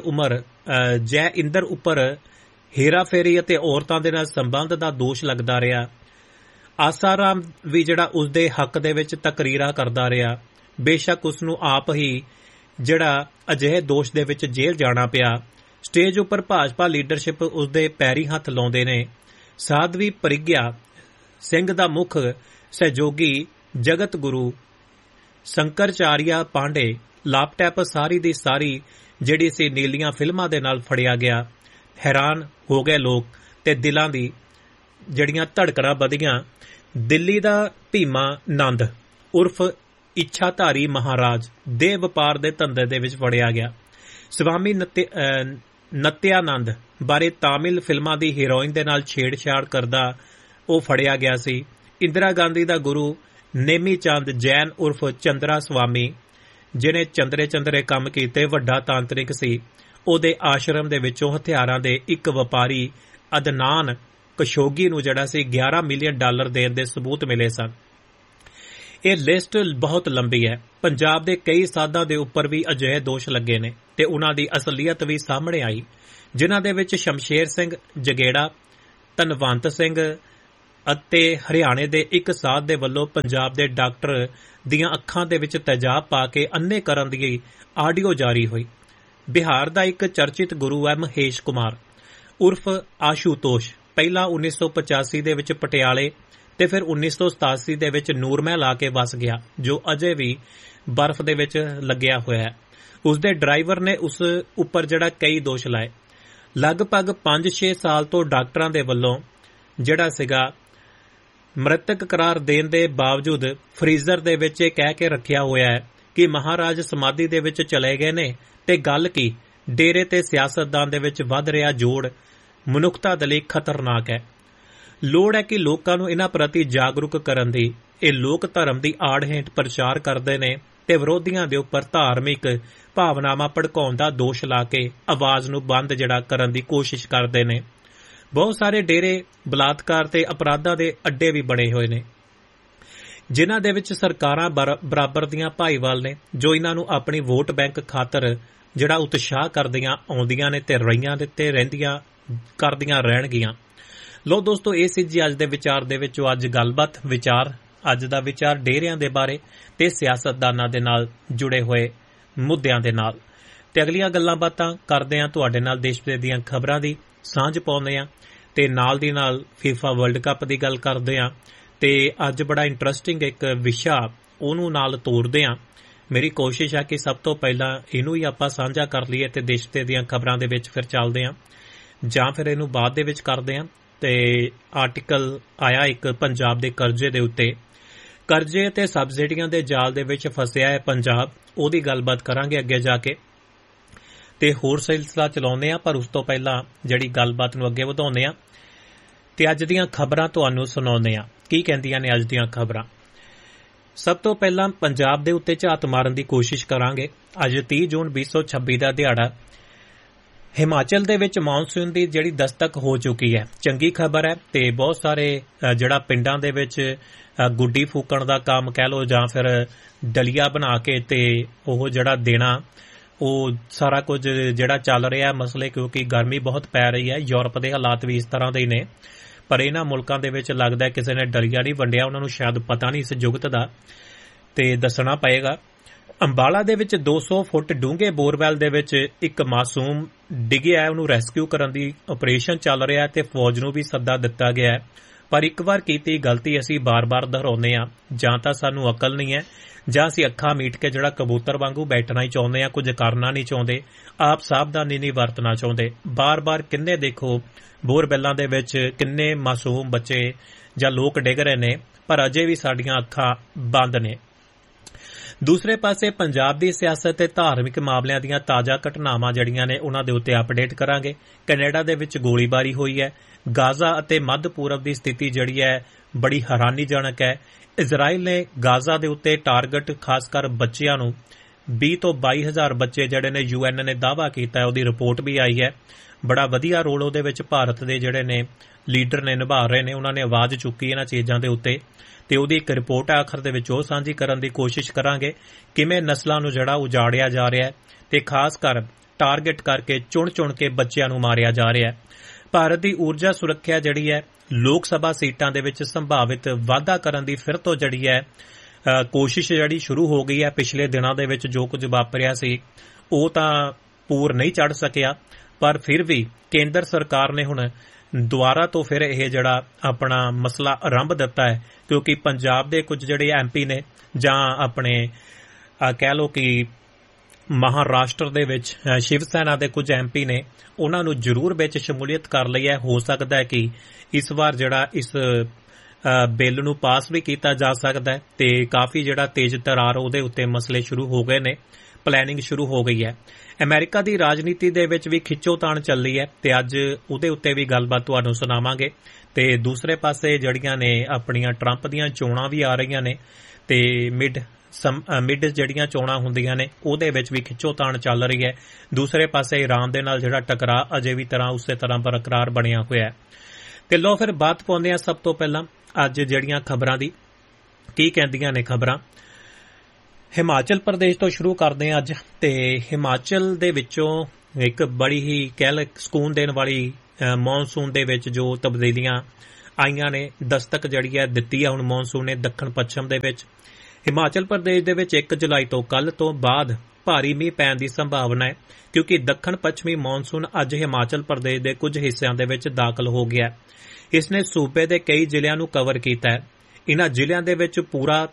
ਇੰਦਰ ਉੱਪਰ ਹੇਰਾਫੇਰੀ ਅਤੇ ਔਰਤਾਂ ਦੇ ਨਾਲ ਸੰਬੰਧ ਦਾ ਦੋਸ਼ ਲੱਗਦਾ ਰਿਹਾ। ਆਸਾਰਾਮ ਵੀ ਜਿਹੜਾ ਉਸਦੇ ਹੱਕ ਦੇ ਵਿੱਚ ਤਕਰੀਰਾਂ ਕਰਦਾ ਰਿਹਾ। ਬੇਸ਼ੱਕ ਉਸ ਨੂੰ ਆਪ ਹੀ ਜਿਹੜਾ ਅਜਿਹੇ ਦੋਸ਼ ਦੇ ਵਿੱਚ ਜੇਲ੍ਹ ਜਾਣਾ ਪਿਆ। ਸਟੇਜ ਉੱਪਰ ਭਾਜਪਾ ਲੀਡਰਸ਼ਿਪ ਉਸਦੇ ਪੈਰੀ ਹੱਥ ਲਾਉਂਦੇ ਨੇ। ਸਾਧਵੀ ਪ੍ਰਗਿਆ ਸਿੰਘ ਦਾ ਮੁੱਖ ਸਹਿਯੋਗੀ ਜਗਤ ਗੁਰੂ ਸ਼ੰਕਰਾਚਾਰੀਆ ਪਾਂਡੇ ਲਾਪਟਾਪ ਸਾਰੀ ਦੀ ਸਾਰੀ ਜਿਹੜੀ ਸੀ ਨੀਲੀਆਂ ਫਿਲਮਾਂ ਦੇ ਨਾਲ ਫੜਿਆ ਗਿਆ। ਹੈਰਾਨ ਹੋ ਗਏ ਲੋਕ ਤੇ ਦਿਲਾਂ ਦੀ ਜਿਹੜੀਆਂ ਧੜਕਣਾਂ ਵਧੀਆਂ। ਦਿੱਲੀ ਦਾ ਭੀਮਾ ਨੰਦ ਉਰਫ ਇੱਛਾਧਾਰੀ ਮਹਾਰਾਜ ਦੇ ਵਪਾਰ ਦੇ ਧੰਦੇ ਦੇ ਵਿੱਚ ਫੜਿਆ ਗਿਆ। ਸਵਾਮੀ ਨਤਿਆਨੰਦ ਬਾਰੇ ਤਾਮਿਲ ਫਿਲਮਾਂ ਦੀ ਹੀਰੋਇਨ ਦੇ ਨਾਲ ਛੇੜਛਾੜ ਕਰਦਾ ਉਹ ਫੜਿਆ ਗਿਆ ਸੀ। ਇੰਦਰਾ ਗਾਂਧੀ ਦਾ ਗੁਰੂ ਨੇਮੀ ਚੰਦ ਜੈਨ ਉਰਫ ਚੰਦਰਾ ਸਵਾਮੀ, ਜਿਹਨੇ ਚੰਦਰੇ ਕੰਮ ਕੀਤੇ, ਵੱਡਾ ਤਾਂਤਰਿਕ ਸੀ। ਉਹਦੇ ਆਸ਼ਰਮ ਦੇ ਵਿੱਚੋਂ ਹਥਿਆਰਾਂ ਦੇ ਇੱਕ ਵਪਾਰੀ ਅਦਨਾਨ ਕਸ਼ੋਗੀ ਨੂੰ ਜਿਹੜਾ ਸੀ $11 ਮਿਲੀਅਨ ਦੇਣ ਦੇ ਸਬੂਤ ਮਿਲੇ ਸਨ। ਇਹ ਲਿਸਟ ਬਹੁਤ ਲੰਬੀ ਹੈ। ਪੰਜਾਬ ਦੇ ਕਈ ਸਾਧਾਂ ਦੇ ਉੱਪਰ ਵੀ ਅਜਿਹੇ ਦੋਸ਼ ਲੱਗੇ ਨੇ ਤੇ ਉਹਨਾਂ ਦੀ ਅਸਲੀਅਤ ਵੀ ਸਾਹਮਣੇ ਆਈ, ਜਿਨ੍ਹਾਂ ਦੇ ਵਿੱਚ ਸ਼ਮਸ਼ੇਰ ਸਿੰਘ ਜਗੇੜਾ, ਧਨਵੰਤ ਸਿੰਘ ਅਤੇ ਹਰਿਆਣੇ ਦੇ ਇੱਕ ਸਾਧ ਦੇ ਵੱਲੋਂ ਪੰਜਾਬ ਦੇ ਡਾਕਟਰ ਦੀਆਂ ਅੱਖਾਂ ਦੇ ਵਿੱਚ ਤੇਜ਼ਾਬ ਪਾ ਕੇ ਅੰਨੇ ਕਰਨ ਦੀ ਆਡੀਓ ਜਾਰੀ ਹੋਈ। ਬਿਹਾਰ ਦਾ ਇੱਕ ਚਰਚਿਤ ਗੁਰੂ ਹੈ ਮਹੇਸ਼ ਕੁਮਾਰ ਉਰਫ ਆਸ਼ੂਤੋਸ਼, ਪਹਿਲਾਂ 1985 ਦੇ ਵਿੱਚ ਪਟਿਆਲੇ ਤੇ ਫਿਰ 1987 ਦੇ ਵਿੱਚ ਨੂਰਮਹਿਲ ਆ ਕੇ ਵਸ ਗਿਆ, ਜੋ ਅਜੇ ਵੀ ਬਰਫ਼ ਦੇ ਵਿੱਚ ਲੱਗਿਆ ਹੋਇਆ ਹੈ। ਉਸਦੇ ਡਰਾਈਵਰ ਨੇ ਉਸ ਉੱਪਰ ਜਿਹੜਾ ਕਈ ਦੋਸ਼ ਲਾਏ। ਲਗਭਗ 5-6 ਸਾਲ ਤੋਂ ਡਾਕਟਰਾਂ ਦੇ ਵੱਲੋਂ ਜਿਹੜਾ ਸੀਗਾ ਮ੍ਰਿਤਕ ਕਰਾਰ ਦੇਣ ਦੇ ਬਾਵਜੂਦ ਫਰੀਜ਼ਰ ਦੇ ਵਿੱਚ ਇਹ ਕਹਿ ਕੇ ਰੱਖਿਆ ਹੋਇਆ ਹੈ ਕਿ ਮਹਾਰਾਜ ਸਮਾਧੀ ਦੇ ਵਿੱਚ ਚਲੇ ਗਏ ਨੇ। ਤੇ ਗੱਲ ਕੀ, ਡੇਰੇ ਤੇ ਸਿਆਸਤਦਾਨ ਦੇ ਵਿੱਚ ਵੱਧ ਰਿਹਾ ਜੋੜ ਮਨੁੱਖਤਾ ਦੇ ਲਈ ਖਤਰਨਾਕ ਹੈ। ਲੋੜ ਹੈ ਕਿ ਲੋਕਾਂ ਨੂੰ ਇਹਨਾਂ ਪ੍ਰਤੀ ਜਾਗਰੂਕ ਕਰਨ ਦੀ। ਇਹ ਲੋਕ ਧਰਮ ਦੀ ਆੜ ਹੇਠ ਪ੍ਰਚਾਰ ਕਰਦੇ ਨੇ ਤੇ ਵਿਰੋਧੀਆਂ ਦੇ ਉੱਪਰ ਧਾਰਮਿਕ ਭਾਵਨਾਵਾਂ ਭੜਕਾਉਣ ਦਾ ਦੋਸ਼ ਲਾ ਕੇ ਆਵਾਜ਼ ਨੂੰ ਬੰਦ ਜਿਹੜਾ ਕਰਨ ਦੀ ਕੋਸ਼ਿਸ਼ ਕਰਦੇ ਨੇ। ਬਹੁਤ ਸਾਰੇ ਡੇਰੇ ਬਲਾਤਕਾਰ ਤੇ ਅਪਰਾਧਾਂ ਦੇ ਅੱਡੇ ਵੀ ਬਣੇ ਹੋਏ ਨੇ, ਜਿਨ੍ਹਾਂ ਦੇ ਵਿੱਚ ਸਰਕਾਰਾਂ ਬਰਾਬਰ ਦੀਆਂ ਭਾਈਵਾਲ ਨੇ, ਜੋ ਇਹਨਾਂ ਨੂੰ ਆਪਣੀ ਵੋਟ ਬੈਂਕ ਖਾਤਰ ਜਿਹੜਾ ਉਤਸ਼ਾਹ ਕਰਦੀਆਂ ਆਉਂਦੀਆਂ ਨੇ ਤੇ ਰਹੀਆਂ ਦੇ ਤੇ ਰਹਿੰਦੀਆਂ ਕਰਦੀਆਂ ਰਹਿਣਗੀਆਂ। ਲੋ ਦੋਸਤੋ, ਇਹ ਸੀ ਜੀ ਅੱਜ ਦੇ ਵਿਚਾਰ ਦੇ ਵਿੱਚੋਂ ਅੱਜ ਗੱਲਬਾਤ ਅੱਜ ਦਾ ਵਿਚਾਰ ਡੇਰਿਆਂ ਦੇ ਬਾਰੇ ਤੇ ਸਿਆਸਤਦਾਨਾਂ ਦੇ ਨਾਲ ਜੁੜੇ ਹੋਏ ਮੁੱਦਿਆਂ ਦੇ ਨਾਲ। ਤੇ ਅਗਲੀਆਂ ਗੱਲਾਂ ਬਾਤਾਂ ਕਰਦੇ ਹਾਂ ਤੁਹਾਡੇ ਨਾਲ ਦੇਸ਼ ਵਿਦੇਸ਼ ਦੀਆਂ ਖਬਰਾਂ ਦੀ ਸਾਂਝ ਪਾਉਂਦੇ ਹਾਂ ਤੇ ਨਾਲ ਦੀ ਨਾਲ ਫੀਫਾ ਵਰਲਡ ਕੱਪ ਦੀ ਗੱਲ ਕਰਦੇ ਹਾਂ ਤੇ ਅੱਜ ਬੜਾ ਇੰਟਰਸਟਿੰਗ ਇੱਕ ਵਿਸ਼ਾ ਉਹਨੂੰ ਨਾਲ ਤੋਰਦੇ ਹਾਂ। ਮੇਰੀ ਕੋਸ਼ਿਸ਼ ਹੈ ਕਿ ਸਭ ਤੋਂ ਪਹਿਲਾਂ ਇਹਨੂੰ ਹੀ ਆਪਾਂ ਸਾਂਝਾ ਕਰ ਲਈਏ ਤੇ ਦੇਸ਼ ਵਿਦੇਸ਼ ਦੀਆਂ ਖਬਰਾਂ ਦੇ ਵਿੱਚ ਫਿਰ ਚੱਲਦੇ ਹਾਂ, ਜਾਂ ਫਿਰ ਇਹਨੂੰ ਬਾਅਦ ਦੇ ਵਿੱਚ ਕਰਦੇ ਹਾਂ। ਤੇ ਆਰਟੀਕਲ ਆਇਆ ਇੱਕ ਪੰਜਾਬ ਦੇ ਕਰਜ਼ੇ ਦੇ ਉੱਤੇ, ਕਰਜ਼ੇ ਤੇ ਸਬਸਿਡੀਆਂ ਦੇ ਜਾਲ ਦੇ ਵਿੱਚ ਫਸਿਆ ਹੈ ਪੰਜਾਬ, ਉਹਦੀ ਗੱਲਬਾਤ ਕਰਾਂਗੇ ਅੱਗੇ ਜਾ ਕੇ ਤੇ ਹੋਰ ਸਿਲਸਿਲਾ ਚਲਾਉਂਦੇ ਆ। ਪਰ ਉਸ ਤੋਂ ਪਹਿਲਾਂ ਜਿਹੜੀ ਗੱਲਬਾਤ ਨੂੰ ਅੱਗੇ ਵਧਾਉਂਦੇ ਆ ਤੇ ਅੱਜ ਦੀਆਂ ਖਬਰਾਂ ਤੁਹਾਨੂੰ ਸੁਣਾਉਂਦੇ ਆ ਕੀ ਕਹਿੰਦੀਆਂ ਨੇ ਅੱਜ ਦੀਆਂ ਖਬਰਾਂ। ਸਭ ਤੋਂ ਪਹਿਲਾਂ ਪੰਜਾਬ ਦੇ ਉੱਤੇ ਝਾਤ ਮਾਰਨ ਦੀ ਕੋਸ਼ਿਸ਼ ਕਰਾਂਗੇ। ਅੱਜ 30 ਜੂਨ 2026 ਦਾ ਦਿਹਾੜਾ। ਹਿਮਾਚਲ ਦੇ ਵਿੱਚ ਮੌਨਸੂਨ ਦੀ ਜਿਹੜੀ ਦਸਤਕ ਹੋ ਚੁੱਕੀ ਹੈ, ਚੰਗੀ ਖਬਰ ਹੈ। ਤੇ ਬਹੁਤ ਸਾਰੇ ਜਿਹੜਾ ਪਿੰਡਾਂ ਦੇ ਵਿੱਚ ਗੁੱਡੀ ਫੂਕਣ ਦਾ ਕੰਮ ਕਹਿ ਲਓ ਜਾਂ ਫਿਰ ਡਲੀਆ ਬਣਾ ਕੇ ਤੇ ਉਹ ਜਿਹੜਾ ਦੇਣਾ, ਉਹ ਸਾਰਾ ਕੁਝ ਜਿਹੜਾ ਚੱਲ ਰਿਹਾ ਮਸਲੇ, ਕਿਉਂਕਿ ਗਰਮੀ ਬਹੁਤ ਪੈ ਰਹੀ ਹੈ। ਯੂਰਪ ਦੇ ਹਾਲਾਤ ਵੀ ਇਸ ਤਰ੍ਹਾਂ ਦੇ ਹੀ ਨੇ, ਪਰ ਇਹਨਾਂ ਮੁਲਕਾਂ ਦੇ ਵਿੱਚ ਲੱਗਦਾ ਕਿਸੇ ਨੇ ਡਲੀਆ ਨਹੀਂ ਵੰਡਿਆ, ਉਹਨਾਂ ਨੂੰ ਸ਼ਾਇਦ ਪਤਾ ਨਹੀਂ ਇਸ ਜੁਗਤ ਦਾ, ਤੇ ਦੱਸਣਾ ਪਏਗਾ। ਅੰਬਾਲਾ ਦੇ ਵਿੱਚ 200 ਫੁੱਟ ਡੂੰਘੇ ਬੋਰਵੈਲ ਦੇ ਵਿੱਚ ਇੱਕ ਮਾਸੂਮ ਡਿੱਗਿਆ, ਉਹਨੂੰ ਰੈਸਕਿਊ ਕਰਨ ਦੀ ਆਪਰੇਸ਼ਨ ਚੱਲ ਰਿਹਾ ਤੇ ਫੌਜ ਨੂੰ ਵੀ ਸੱਦਾ ਦਿੱਤਾ ਗਿਆ ਹੈ। ਪਰ ਇੱਕ ਵਾਰ ਕੀਤੀ ਗਲਤੀ ਅਸੀਂ ਬਾਰ-ਬਾਰ ਦੁਹਰਾਉਂਦੇ ਹਾਂ, ਜਾਂ ਤਾਂ ਸਾਨੂੰ ਅਕਲ ਨਹੀਂ ਹੈ ਜਾਂ ਅਸੀਂ ਅੱਖਾਂ ਮੀਟ ਕੇ ਜਿਹੜਾ ਕਬੂਤਰ ਵਾਂਗੂ ਬੈਠਣਾ ਹੀ ਚਾਹੁੰਦੇ ਹਾਂ, ਕੁਝ ਕਰਨਾ ਨਹੀਂ ਚਾਹੁੰਦੇ, ਆਪ ਸਾਵਧਾਨੀ ਨਹੀਂ ਵਰਤਣਾ ਚਾਹੁੰਦੇ। ਬਾਰ-ਬਾਰ ਕਿੰਨੇ ਦੇਖੋ ਬੋਰਵੈਲਾਂ ਦੇ ਵਿੱਚ ਕਿੰਨੇ ਮਾਸੂਮ ਬੱਚੇ ਜਾਂ ਲੋਕ ਡਿੱਗ ਰਹੇ ਨੇ, ਪਰ ਅਜੇ ਵੀ ਸਾਡੀਆਂ ਅੱਖਾਂ ਬੰਦ ਨੇ। ਦੂਸਰੇ ਪਾਸੇ ਪੰਜਾਬ ਦੀ ਸਿਆਸਤ ਤੇ ਧਾਰਮਿਕ ਮਾਮਲਿਆਂ ਦੀਆਂ ਤਾਜ਼ਾ ਘਟਨਾਵਾਂ ਜਿਹੜੀਆਂ ਨੇ ਉਹਨਾਂ ਦੇ ਉੱਤੇ ਅਪਡੇਟ ਕਰਾਂਗੇ। ਕੈਨੇਡਾ ਦੇ ਵਿੱਚ ਗੋਲੀਬਾਰੀ ਹੋਈ ਹੈ। ਗਾਜ਼ਾ ਅਤੇ ਮੱਧ ਪੂਰਬ ਦੀ ਸਥਿਤੀ ਜਿਹੜੀ ਹੈ ਬੜੀ ਹੈਰਾਨੀਜਨਕ ਹੈ। ਇਜ਼ਰਾਈਲ ਨੇ ਗਾਜ਼ਾ ਦੇ ਉੱਤੇ ਟਾਰਗੇਟ ਖਾਸ ਕਰ ਬੱਚਿਆਂ ਨੂੰ 20 ਤੋਂ 22 ਹਜ਼ਾਰ ਬੱਚੇ ਜਿਹੜੇ ਨੇ UN ਨੇ ਦਾਅਵਾ ਕੀਤਾ, ਉਹਦੀ ਰਿਪੋਰਟ ਵੀ ਆਈ ਹੈ। ਬੜਾ ਵਧੀਆ ਰੋਲ ਉਹਦੇ ਵਿੱਚ ਭਾਰਤ ਦੇ ਜਿਹੜੇ ਨੇ ਲੀਡਰ ਨੇ ਨਿਭਾ ਰਹੇ ਨੇ, ਉਹਨਾਂ ਨੇ ਆਵਾਜ਼ ਚੁੱਕੀ ਇਹਨਾਂ ਚੀਜ਼ਾਂ ਦੇ ਉੱਤੇ ਤੇ ਉਹਦੀ ਇੱਕ ਰਿਪੋਰਟ ਆਖਰ ਦੇ ਵਿੱਚ ਉਹ ਸਾਂਝੀ ਕਰਨ ਦੀ ਕੋਸ਼ਿਸ਼ ਕਰਾਂਗੇ, ਕਿਵੇਂ ਨਸਲਾਂ ਨੂੰ ਜਿਹੜਾ ਉਜਾੜਿਆ ਜਾ ਰਿਹਾ ਹੈ ਤੇ ਖਾਸ ਕਰ ਟਾਰਗੇਟ ਕਰਕੇ ਚੁਣ ਕੇ ਬੱਚਿਆਂ ਨੂੰ ਮਾਰਿਆ ਜਾ ਰਿਹਾ ਹੈ। ਭਾਰਤ ਦੀ ਊਰਜਾ ਸੁਰੱਖਿਆ ਜਿਹੜੀ ਹੈ ਲੋਕ ਸਭਾ ਸੀਟਾਂ ਦੇ ਵਿੱਚ ਸੰਭਾਵਿਤ ਵਾਧਾ ਕਰਨ ਦੀ ਫਿਰ ਤੋਂ ਜਿਹੜੀ ਹੈ ਕੋਸ਼ਿਸ਼ ਜਿਹੜੀ ਸ਼ੁਰੂ ਹੋ ਗਈ ਹੈ। ਪਿਛਲੇ ਦਿਨਾਂ ਦੇ ਵਿੱਚ ਜੋ ਕੁਝ ਵਾਪਰਿਆ ਸੀ ਉਹ ਤਾਂ ਪੂਰ ਨਹੀਂ ਚੜ੍ਹ ਸਕਿਆ, ਪਰ ਫਿਰ ਵੀ ਕੇਂਦਰ ਸਰਕਾਰ ਨੇ ਹੁਣ ਦੁਬਾਰਾ ਤੋਂ ਫਿਰ ਇਹ ਜਿਹੜਾ ਆਪਣਾ ਮਸਲਾ ਆਰੰਭ ਦਿੱਤਾ ਹੈ, ਕਿਉਂਕਿ ਪੰਜਾਬ ਦੇ ਕੁਝ ਜਿਹੜੇ MP ਨੇ ਜਾਂ ਆਪਣੇ ਕਹਿ ਲਓ ਕਿ ਮਹਾਰਾਸ਼ਟਰ ਦੇ ਵਿੱਚ ਸ਼ਿਵ ਸੈਨਾ ਦੇ ਕੁਝ MP ਨੇ, ਉਹਨਾਂ ਨੂੰ ਜ਼ਰੂਰ ਵਿੱਚ ਸ਼ਮੂਲੀਅਤ ਕਰ ਲਈ ਹੈ। ਹੋ ਸਕਦਾ ਹੈ ਕਿ ਇਸ ਵਾਰ ਜਿਹੜਾ ਇਸ ਬਿੱਲ ਨੂੰ ਪਾਸ ਵੀ ਕੀਤਾ ਜਾ ਸਕਦਾ ਹੈ ਤੇ ਕਾਫੀ ਜਿਹੜਾ ਤੇਜ਼ ਤਰਾਰ ਉਹਦੇ ਉੱਤੇ ਮਸਲੇ ਸ਼ੁਰੂ ਹੋ ਗਏ ਨੇ, ਪਲੈਨਿੰਗ ਸ਼ੁਰੂ ਹੋ ਗਈ ਹੈ। ਅਮਰੀਕਾ ਦੀ ਰਾਜਨੀਤੀ ਦੇ ਵਿੱਚ ਵੀ ਖਿੱਚੋਤਾਣ ਚੱਲੀ ਹੈ ਤੇ ਅੱਜ ਉਹਦੇ ਉੱਤੇ ਵੀ ਗੱਲਬਾਤ ਤੁਹਾਨੂੰ ਸੁਣਾਵਾਂਗੇ। ਤੇ ਦੂਸਰੇ ਪਾਸੇ ਜਿਹੜੀਆਂ ਨੇ ਆਪਣੀਆਂ ਟਰੰਪ ਦੀਆਂ ਚੋਣਾਂ ਵੀ ਆ ਰਹੀਆਂ ਨੇ ਤੇ ਮਿਡ ਜਿਹੜੀਆਂ ਚੋਣਾਂ ਹੁੰਦੀਆਂ ਨੇ ਉਹਦੇ ਵਿੱਚ ਵੀ ਖਿੱਚੋਤਾਣ ਚੱਲ ਰਹੀ ਹੈ। ਦੂਸਰੇ ਪਾਸੇ ਈਰਾਨ ਦੇ ਨਾਲ ਜਿਹੜਾ ਟਕਰਾਅ ਅਜੇ ਵੀ ਉਸੇ ਤਰ੍ਹਾਂ ਬਰਕਰਾਰ ਬਣਿਆ ਹੋਇਆ ਹੈ। ਤੇ ਲੋ ਫਿਰ ਬਾਤ ਪਾਉਂਦੇ ਹਾਂ ਸਭ ਤੋਂ ਪਹਿਲਾਂ ਅੱਜ ਜਿਹੜੀਆਂ ਖਬਰਾਂ ਦੀ ਕੀ ਕਹਿੰਦੀਆਂ ਨੇ ਖਬਰਾਂ। ਹਿਮਾਚਲ ਪ੍ਰਦੇਸ਼ ਤੋਂ ਸ਼ੁਰੂ ਕਰਦੇ ਹਾਂ ਅੱਜ। ਤੇ ਹਿਮਾਚਲ ਦੇ ਵਿੱਚੋਂ ਇੱਕ ਬੜੀ ਹੀ ਸਕੂਨ ਦੇਣ ਵਾਲੀ ਮੌਨਸੂਨ ਦੇ ਵਿੱਚ ਜੋ ਤਬਦੀਲੀਆਂ ਆਈਆਂ ਨੇ, ਦਸਤਕ ਜਿਹੜੀ ਹੈ ਦਿੱਤੀ ਹੈ ਹੁਣ ਮੌਨਸੂਨ ਨੇ ਦੱਖਣ ਪੱਛਮ ਦੇ ਵਿੱਚ। ਹਿਮਾਚਲ ਪ੍ਰਦੇਸ਼ ਦੇ ਵਿੱਚ 1 ਜੁਲਾਈ ਤੋਂ ਕੱਲ੍ਹ ਤੋਂ ਬਾਅਦ ਭਾਰੀ ਮੀਂਹ ਪੈਣ ਦੀ ਸੰਭਾਵਨਾ ਹੈ, ਕਿਉਂਕਿ ਦੱਖਣ ਪੱਛਮੀ ਮੌਨਸੂਨ ਅੱਜ ਹਿਮਾਚਲ ਪ੍ਰਦੇਸ਼ ਦੇ ਕੁਝ ਹਿੱਸਿਆਂ ਦੇ ਵਿੱਚ ਦਾਖਲ ਹੋ ਗਿਆ ਹੈ। ਇਸ ਨੇ ਸੂਬੇ ਦੇ ਕਈ ਜ਼ਿਲ੍ਹਿਆਂ ਨੂੰ ਕਵਰ ਕੀਤਾ ਹੈ। ਇਹਨਾਂ ਜ਼ਿਲ੍ਹਿਆਂ ਦੇ ਵਿੱਚ ਪੂਰਾ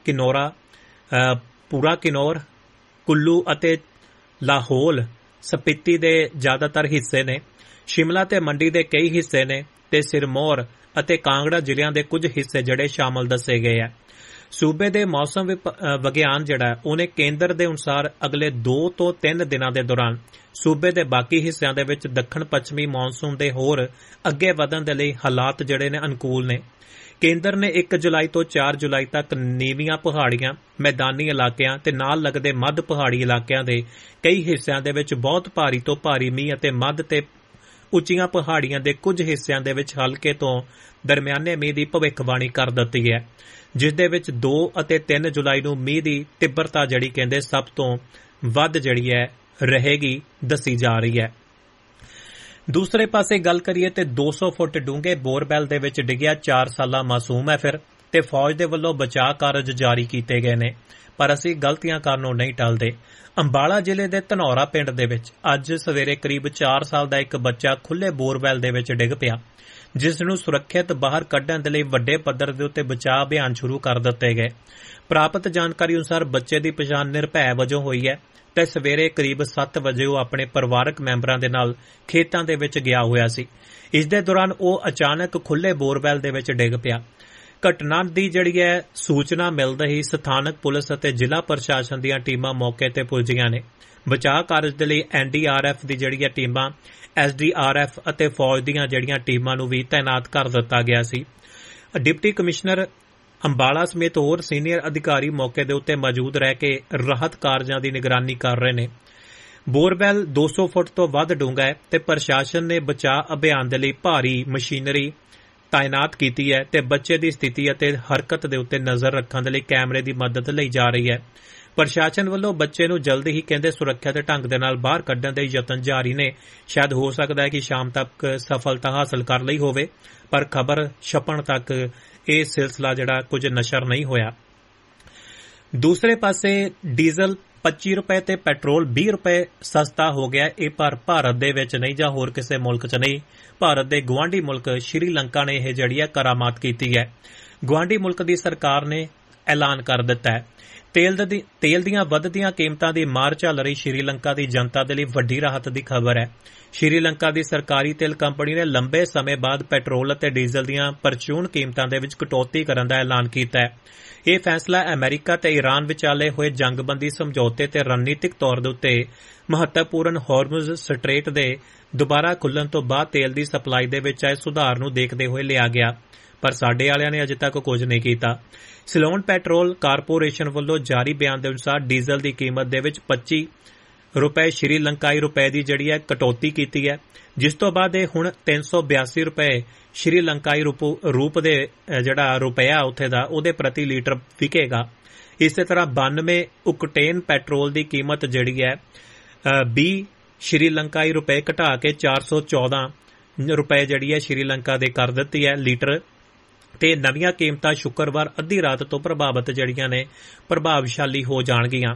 ਕਿਨੌਰ, ਕੁੱਲੂ ਅਤੇ ਲਾਹੌਲ ਸਪੀਤੀ ਦੇ ਜ਼ਿਆਦਾਤਰ ਹਿੱਸੇ ਨੇ। ਸ਼ਿਮਲਾ ਤੇ ਮੰਡੀ ਦੇ ਕਈ ਹਿੱਸੇ ਨੇ ਤੇ ਸਿਰਮੌਰ ਅਤੇ ਕਾਂਗੜਾ ਜ਼ਿਲ੍ਹਿਆਂ ਦੇ ਕੁਝ ਹਿੱਸੇ ਜਿਹੜੇ ਸ਼ਾਮਲ ਦੱਸੇ ਗਏ ਹੈ। ਸੂਬੇ ਦੇ ਮੌਸਮ ਵਿਗਿਆਨ ਜਿਹੜਾ ਉਹਨੇ ਕੇਂਦਰ ਦੇ ਅਨੁਸਾਰ ਅਗਲੇ 2 ਤੋਂ 3 ਦਿਨਾਂ ਦੇ ਦੌਰਾਨ ਸੂਬੇ ਦੇ ਬਾਕੀ ਹਿੱਸਿਆਂ ਦੇ ਵਿੱਚ ਦੱਖਣ ਪੱਛਮੀ ਮੌਨਸੂਨ ਦੇ ਹੋਰ ਅੱਗੇ ਵਧਣ ਦੇ ਲਈ ਹਾਲਾਤ ਜਿਹੜੇ ਨੇ ਅਨੁਕੂਲ ਨੇ। ਕੇਂਦਰ ਨੇ 1 ਜੁਲਾਈ ਤੋਂ 4 ਜੁਲਾਈ ਤੱਕ ਨੀਵੀਆਂ ਪਹਾੜੀਆਂ, ਮੈਦਾਨੀ ਇਲਾਕਿਆਂ ਤੇ ਨਾਲ ਲੱਗਦੇ ਮੱਧ ਪਹਾੜੀ ਇਲਾਕਿਆਂ ਦੇ ਕਈ ਹਿੱਸਿਆਂ ਦੇ ਵਿੱਚ ਬਹੁਤ ਭਾਰੀ ਤੋਂ ਭਾਰੀ ਮੀਂਹ ਅਤੇ ਮੱਧ ਤੇ ਉੱਚੀਆਂ ਪਹਾੜੀਆਂ ਦੇ ਕੁਝ ਹਿੱਸਿਆਂ ਦੇ ਵਿੱਚ ਹਲਕੇ ਤੋਂ ਦਰਮਿਆਨੇ ਮੀਂਹ ਦੀ ਭਵਿੱਖਬਾਣੀ ਕਰ ਦਿੱਤੀ ਹੈ, ਜਿਸ ਦੇ ਵਿੱਚ 2 ਅਤੇ 3 ਜੁਲਾਈ ਨੂੰ ਮੀਂਹ ਦੀ ਤੀਬਰਤਾ ਜਿਹੜੀ ਕਹਿੰਦੇ ਸਭ ਤੋਂ ਵੱਧ ਜਿਹੜੀ ਹੈ ਰਹੇਗੀ ਦੱਸੀ ਜਾ ਰਹੀ ਹੈ। ਦੂਸਰੇ ਪਾਸੇ ਗੱਲ ਕਰੀਏ ਤੇ 200 ਫੁੱਟ ਡੂੰਘੇ ਬੋਰਵੈਲ ਦੇ ਵਿੱਚ ਡਿੱਗਿਆ 4 ਸਾਲਾ ਮਾਸੂਮ ਹੈ ਫਿਰ ਤੇ ਫੌਜ ਦੇ ਵੱਲੋਂ ਬਚਾਅ ਕਾਰਜ ਜਾਰੀ ਕੀਤੇ ਗਏ ਨੇ, ਪਰ ਅਸੀਂ ਗਲਤੀਆਂ ਕਾਰਨੋਂ ਨਹੀਂ ਟਲਦੇ। ਅੰਬਾਲਾ ਜ਼ਿਲ੍ਹੇ ਦੇ ਧਨੌਰਾ ਪਿੰਡ ਦੇ ਵਿੱਚ ਅੱਜ ਸਵੇਰੇ ਕਰੀਬ 4 ਸਾਲ ਦਾ ਇੱਕ ਬੱਚਾ ਖੁੱਲ੍ਹੇ ਬੋਰਵੈਲ ਦੇ ਵਿੱਚ ਡਿੱਗ ਪਿਆ, ਜਿਸ ਨੂੰ ਸੁਰੱਖਿਅਤ ਬਾਹਰ ਕੱਢਣ ਦੇ ਲਈ ਵੱਡੇ ਪੱਧਰ ਦੇ ਉੱਤੇ ਬਚਾਅ ਅਭਿਆਨ ਸ਼ੁਰੂ ਕਰ ਦਿੱਤੇ ਗਏ। ਪ੍ਰਾਪਤ ਜਾਣਕਾਰੀ ਅਨੁਸਾਰ ਬੱਚੇ ਦੀ ਪਛਾਣ ਨਿਰਭੈ ਵਜੋਂ ਹੋਈ ਹੈ ਤੇ ਸਵੇਰੇ ਕਰੀਬ 7 ਵਜੇ ਉਹ ਆਪਣੇ ਪਰਿਵਾਰਕ ਮੈਂਬਰਾਂ ਦੇ ਨਾਲ ਖੇਤਾਂ ਦੇ ਵਿੱਚ ਗਿਆ ਹੋਇਆ ਸੀ। ਇਸ ਦੇ ਦੌਰਾਨ ਉਹ ਅਚਾਨਕ ਖੁੱਲ੍ਹੇ ਬੋਰਵੈਲ ਦੇ ਵਿੱਚ ਡਿੱਗ ਪਿਆ। ਘਟਨਾ ਦੀ ਜਿਹੜੀ ਹੈ ਸੂਚਨਾ ਮਿਲਦੇ ਹੀ ਸਥਾਨਕ ਪੁਲਿਸ ਅਤੇ ਜ਼ਿਲ੍ਹਾ ਪ੍ਰਸ਼ਾਸਨ ਦੀਆਂ ਟੀਮਾਂ ਮੌਕੇ ਤੇ ਪੁੱਜੀਆਂ ਨੇ। ਬਚਾਅ ਕਾਰਜ ਦੇ ਲਈ NDRF ਦੀ ਜਿਹੜੀ ਹੈ ਟੀਮਾਂ, SDRF ਅਤੇ ਫੌਜ ਦੀਆਂ ਜਿਹੜੀਆਂ ਟੀਮਾਂ ਨੂੰ ਵੀ ਤਾਇਨਾਤ ਕਰ ਦਿੱਤਾ ਗਿਆ ਸੀ। ਡਿਪਟੀ ਕਮਿਸ਼ਨਰ ਅੰਬਾਲਾ ਸਮੇਤ ਹੋਰ ਸੀਨੀਅਰ ਅਧਿਕਾਰੀ ਮੌਕੇ ਦੇ ਉੱਤੇ ਮੌਜੂਦ ਰਹਿ ਕੇ ਰਾਹਤ ਕਾਰਜਾਂ ਦੀ ਨਿਗਰਾਨੀ ਕਰ ਰਹੇ ਨੇ। ਬੋਰਵੈਲ 200 ਫੁੱਟ ਤੋਂ ਵੱਧ ਡੂੰਘਾ ਹੈ ਤੇ ਪ੍ਰਸ਼ਾਸਨ ਨੇ ਬਚਾਅ ਅਭਿਆਨ ਦੇ ਲਈ ਭਾਰੀ ਮਸ਼ੀਨਰੀ ਤਾਇਨਾਤ ਕੀਤੀ ਹੈ ਤੇ ਬੱਚੇ ਦੀ ਸਥਿਤੀ ਅਤੇ ਹਰਕਤ ਦੇ ਉੱਤੇ ਨਜ਼ਰ ਰੱਖਣ ਦੇ ਲਈ ਕੈਮਰੇ ਦੀ ਮਦਦ ਲਈ ਜਾ ਰਹੀ ਹੈ। ਪ੍ਰਸ਼ਾਸਨ ਵੱਲੋਂ ਬੱਚੇ ਨੂੰ ਜਲਦੀ ਹੀ ਕਹਿੰਦੇ ਸੁਰੱਖਿਅਤ ਢੰਗ ਦੇ ਨਾਲ ਬਾਹਰ ਕੱਢਣ ਦੇ ਯਤਨ ਜਾਰੀ ਨੇ। ਸ਼ਾਇਦ ਹੋ ਸਕਦਾ ਹੈ ਕਿ ਸ਼ਾਮ ਤੱਕ ਸਫਲਤਾ ਹਾਸਲ ਕਰ ਲਈ ਹੋਵੇ, ਪਰ ਖਬਰ ਛਪਣ ਤੱਕ ਇਹ ਸਿਲਸਿਲਾ ਜਿਹੜਾ ਕੁਝ ਨਸ਼ਰ ਨਹੀਂ ਹੋਇਆ। ਦੂਸਰੇ ਪਾਸੇ ਡੀਜ਼ਲ 25 ਰੁਪਏ ਤੇ ਪੈਟਰੋਲ 20 ਰੁਪਏ ਸਸਤਾ ਹੋ ਗਿਆ। ਇਹ ਪਰ ਭਾਰਤ ਦੇ ਵਿੱਚ ਨਹੀਂ ਜਾਂ ਹੋਰ ਕਿਸੇ ਮੁਲਕ 'ਚ ਨਹੀਂ, ਭਾਰਤ ਦੇ ਗੁਆਂਢੀ ਮੁਲਕ ਸ਼੍ਰੀਲੰਕਾ ਨੇ ਇਹ ਜਿਹੜੀ ਹੈ ਕਰਾਮਾਤ ਕੀਤੀ ਹੈ। ਗੁਆਂਢੀ ਮੁਲਕ ਦੀ ਸਰਕਾਰ ਨੇ ਐਲਾਨ ਕਰ ਦਿੱਤਾ ਹੈ ਤੇਲ ਦੀਆਂ ਵੱਧਦੀਆਂ ਕੀਮਤਾਂ ਦੀ ਮਾਰ ਝੱਲ ਰਹੀ ਸ਼੍ਰੀਲੰਕਾ ਦੀ ਜਨਤਾ ਦੇ ਲਈ ਵੱਡੀ ਰਾਹਤ ਦੀ ਖਬਰ ਹੈ। ਸ਼੍ਰੀਲੰਕਾ ਦੀ ਸਰਕਾਰੀ ਤੇਲ ਕੰਪਨੀ ਨੇ ਲੰਬੇ ਸਮੇਂ ਬਾਅਦ ਪੈਟਰੋਲ ਅਤੇ ਡੀਜ਼ਲ ਦੀਆਂ ਪਰਚੂਨ ਕੀਮਤਾਂ ਦੇ ਵਿੱਚ ਕਟੌਤੀ ਕਰਨ ਦਾ ਐਲਾਨ ਕੀਤਾ ਹੈ। ਇਹ ਫੈਸਲਾ ਅਮਰੀਕਾ ਤੇ ਈਰਾਨ ਵਿਚਾਲੇ ਹੋਏ ਜੰਗਬੰਦੀ ਸਮਝੌਤੇ ਤੇ ਰਣਨੀਤਿਕ ਤੌਰ ਦੇ ਉੱਤੇ ਮਹੱਤਵਪੂਰਨ ਹਾਰਮੁਜ਼ ਸਟ੍ਰੇਟ ਦੇ ਦੁਬਾਰਾ ਖੁੱਲ੍ਹਣ ਤੋਂ ਬਾਅਦ ਤੇਲ ਦੀ ਸਪਲਾਈ ਦੇ ਵਿੱਚ ਆਏ ਸੁਧਾਰ ਨੂੰ ਦੇਖਦੇ ਹੋਏ ਲਿਆ ਗਿਆ, ਪਰ ਸਾਡੇ ਵਾਲਿਆਂ ਨੇ ਅਜੇ ਤੱਕ ਕੁਝ ਨਹੀਂ ਕੀਤਾ। ਸਿਲੋਨ ਪੈਟਰੋਲ ਕਾਰਪੋਰੇਸ਼ਨ ਵੱਲੋਂ ਜਾਰੀ ਬਿਆਨ ਦੇ ਅਨੁਸਾਰ ਡੀਜ਼ਲ ਦੀ ਕੀਮਤ ਦੇ ਵਿੱਚ 25 ਰੁਪਏ ਸ਼੍ਰੀਲੰਕਾਈ ਰੁਪਏ ਦੀ ਜਿਹੜੀ ਹੈ ਕਟੌਤੀ ਕੀਤੀ ਹੈ, ਜਿਸ ਤੋਂ ਬਾਅਦ ਇਹ ਹੁਣ 382 ਰੁਪਏ ਸ਼੍ਰੀਲੰਕਾਈ ਰੂਪ ਦੇ ਜਿਹੜਾ ਰੁਪਇਆ ਉੱਥੇ ਦਾ ਉਹਦੇ ਪ੍ਰਤੀ ਲੀਟਰ ਵਿਕੇਗਾ। ਇਸੇ ਤਰ੍ਹਾਂ 92 ਓਕਟੇਨ ਪੈਟਰੋਲ ਦੀ ਕੀਮਤ ਜਿਹੜੀ ਹੈ 20 ਸ਼੍ਰੀਲੰਕਾਈ ਰੁਪਏ ਘਟਾ ਕੇ 414 ਰੁਪਏ ਜਿਹੜੀ ਹੈ ਸ਼੍ਰੀਲੰਕਾ ਦੇ ਕਰ ਦਿੱਤੀ ਹੈ ਲੀਟਰ। ਤੇ ਨਵੀਆਂ ਕੀਮਤਾਂ ਸ਼ੁੱਕਰਵਾਰ ਅੱਧੀ ਰਾਤ ਤੋਂ ਪ੍ਰਭਾਵਸ਼ਾਲੀ ਹੋ ਜਾਣਗੀਆਂ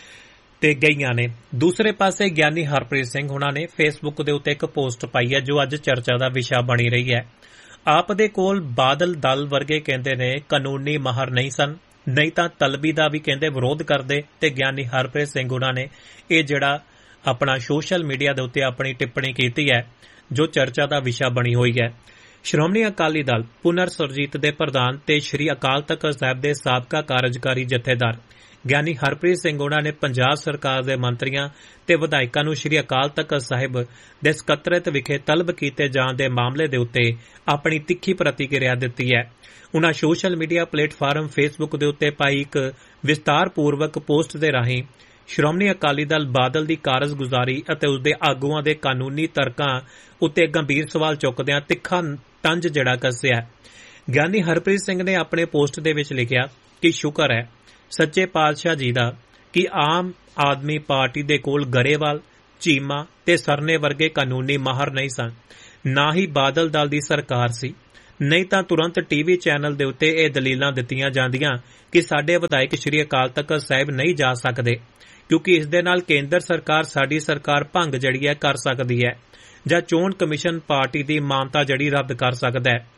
ਤੇ ਗਈਆਂ ਨੇ। ਦੂਸਰੇ ਪਾਸੇ ਗਿਆਨੀ ਹਰਪ੍ਰੀਤ ਸਿੰਘ ਹੁਣਾਂ ਨੇ ਫੇਸਬੁੱਕ ਦੇ ਉੱਤੇ ਇੱਕ ਪੋਸਟ ਪਾਈ ਹੈ ਜੋ ਅੱਜ ਚਰਚਾ ਦਾ ਵਿਸ਼ਾ ਬਣੀ ਰਹੀ ਹੈ। ਆਪ ਦੇ ਕੋਲ ਬਾਦਲ ਦਲ ਵਰਗੇ ਕਹਿੰਦੇ ਨੇ ਕਾਨੂੰਨੀ ਮਾਹਰ ਨਹੀਂ ਸਨ, ਨਹੀਂ ਤਾਂ ਤਲਬੀ ਦਾ ਵੀ ਕਹਿੰਦੇ ਵਿਰੋਧ ਕਰਦੇ, ਤੇ ਗਿਆਨੀ ਹਰਪ੍ਰੀਤ ਸਿੰਘ ਹੁਣਾਂ ਨੇ ਇਹ ਜਿਹੜਾ ਆਪਣਾ ਸੋਸ਼ਲ ਮੀਡੀਆ ਦੇ ਉੱਤੇ ਆਪਣੀ ਟਿੱਪਣੀ ਕੀਤੀ ਹੈ ਜੋ ਚਰਚਾ ਦਾ ਵਿਸ਼ਾ ਬਣੀ ਹੋਈ ਹੈ। ਸ਼੍ਰੋਮਣੀ ਅਕਾਲੀ ਦਲ ਪੁਨਰ ਸੁਰਜੀਤ ਦੇ ਪ੍ਰਧਾਨ ਤੇ ਸ਼੍ਰੀ ਅਕਾਲ ਤਖ਼ਤ ਸਾਹਿਬ ਦੇ ਸਾਬਕਾ ਕਾਰਜਕਾਰੀ ਜਥੇਦਾਰ ਗਿਆਨੀ ਹਰਪ੍ਰੀਤ ਸਿੰਘ ਉਹਨਾਂ ਨੇ ਪੰਜਾਬ ਸਰਕਾਰ ਦੇ ਮੰਤਰੀਆਂ ਤੇ ਵਿਧਾਇਕਾਂ ਨੂੰ ਸ਼੍ਰੀ ਅਕਾਲ ਤਖ਼ਤ ਸਾਹਿਬ ਦੇ ਸਕੱਤਰੇਤ ਵਿਖੇ ਤਲਬ ਕੀਤੇ ਜਾਣ ਦੇ ਮਾਮਲੇ ਦੇ ਉੱਤੇ ਆਪਣੀ ਤਿੱਖੀ ਪ੍ਰਤੀਕਿਰਿਆ ਦਿੱਤੀ ਹੈ। ਉਨ੍ਹਾਂ ਸੋਸ਼ਲ ਮੀਡੀਆ ਪਲੇਟਫਾਰਮ ਫੇਸਬੁੱਕ ਦੇ ਉੱਤੇ ਪਾਈ ਇੱਕ ਵਿਸਤਾਰਪੂਰਵਕ ਪੋਸਟ ਦੇ ਰਾਹੀਂ ਸ਼੍ਰੋਮਣੀ ਅਕਾਲੀ ਦਲ ਬਾਦਲ ਦੀ ਕਾਰਜਗੁਜ਼ਾਰੀ ਅਤੇ ਉਸਦੇ ਆਗੂਆਂ ਦੇ ਕਾਨੂੰਨੀ ਤਰਕਾਂ ਉੱਤੇ ਗੰਭੀਰ ਸਵਾਲ ਚੁੱਕਦਿਆਂ ਤਿੱਖਾ ਤੰਜ ਜਿਹੜਾ ਕੱਸਿਆ। ਗਿਆਨੀ ਹਰਪ੍ਰੀਤ ਸਿੰਘ ਨੇ ਆਪਣੇ ਪੋਸਟ ਦੇ ਵਿੱਚ ਲਿਖਿਆ ਕਿ ਸ਼ੁਕਰ ਹੈ ਸੱਚੇ ਪਾਤਸ਼ਾਹ ਜੀ ਦਾ ਕਿ ਆਮ ਆਦਮੀ ਪਾਰਟੀ ਦੇ ਕੋਲ ਗਰੇਵਾਲ, ਚੀਮਾ ਤੇ ਸਰਨੇ ਵਰਗੇ ਕਾਨੂੰਨੀ ਮਾਹਰ ਨਹੀਂ ਸਨ, ਨਾ ਹੀ ਬਾਦਲ ਦਲ ਦੀ ਸਰਕਾਰ ਸੀ, ਨਹੀਂ ਤਾਂ ਤੁਰੰਤ ਟੀਵੀ ਚੈਨਲ ਦੇ ਉੱਤੇ ਇਹ ਦਲੀਲਾਂ ਦਿੱਤੀਆਂ ਜਾਂਦੀਆਂ ਕਿ ਸਾਡੇ ਵਿਧਾਇਕ ਸ਼੍ਰੀ ਅਕਾਲ ਤਖ਼ਤ ਸਾਹਿਬ ਨਹੀਂ ਜਾ ਸਕਦੇ ਕਿਉਂਕਿ ਇਸ ਦੇ ਨਾਲ ਕੇਂਦਰ ਸਰਕਾਰ ਸਾਡੀ ਸਰਕਾਰ ਭੰਗ ਜਿਹੜੀ ਹੈ ਕਰ ਸਕਦੀ ਹੈ ਜਾਂ ਚੋਣ ਕਮਿਸ਼ਨ ਪਾਰਟੀ ਦੀ ਮਾਨਤਾ ਜਿਹੜੀ ਰੱਦ ਕਰ ਸਕਦਾ ਹੈ।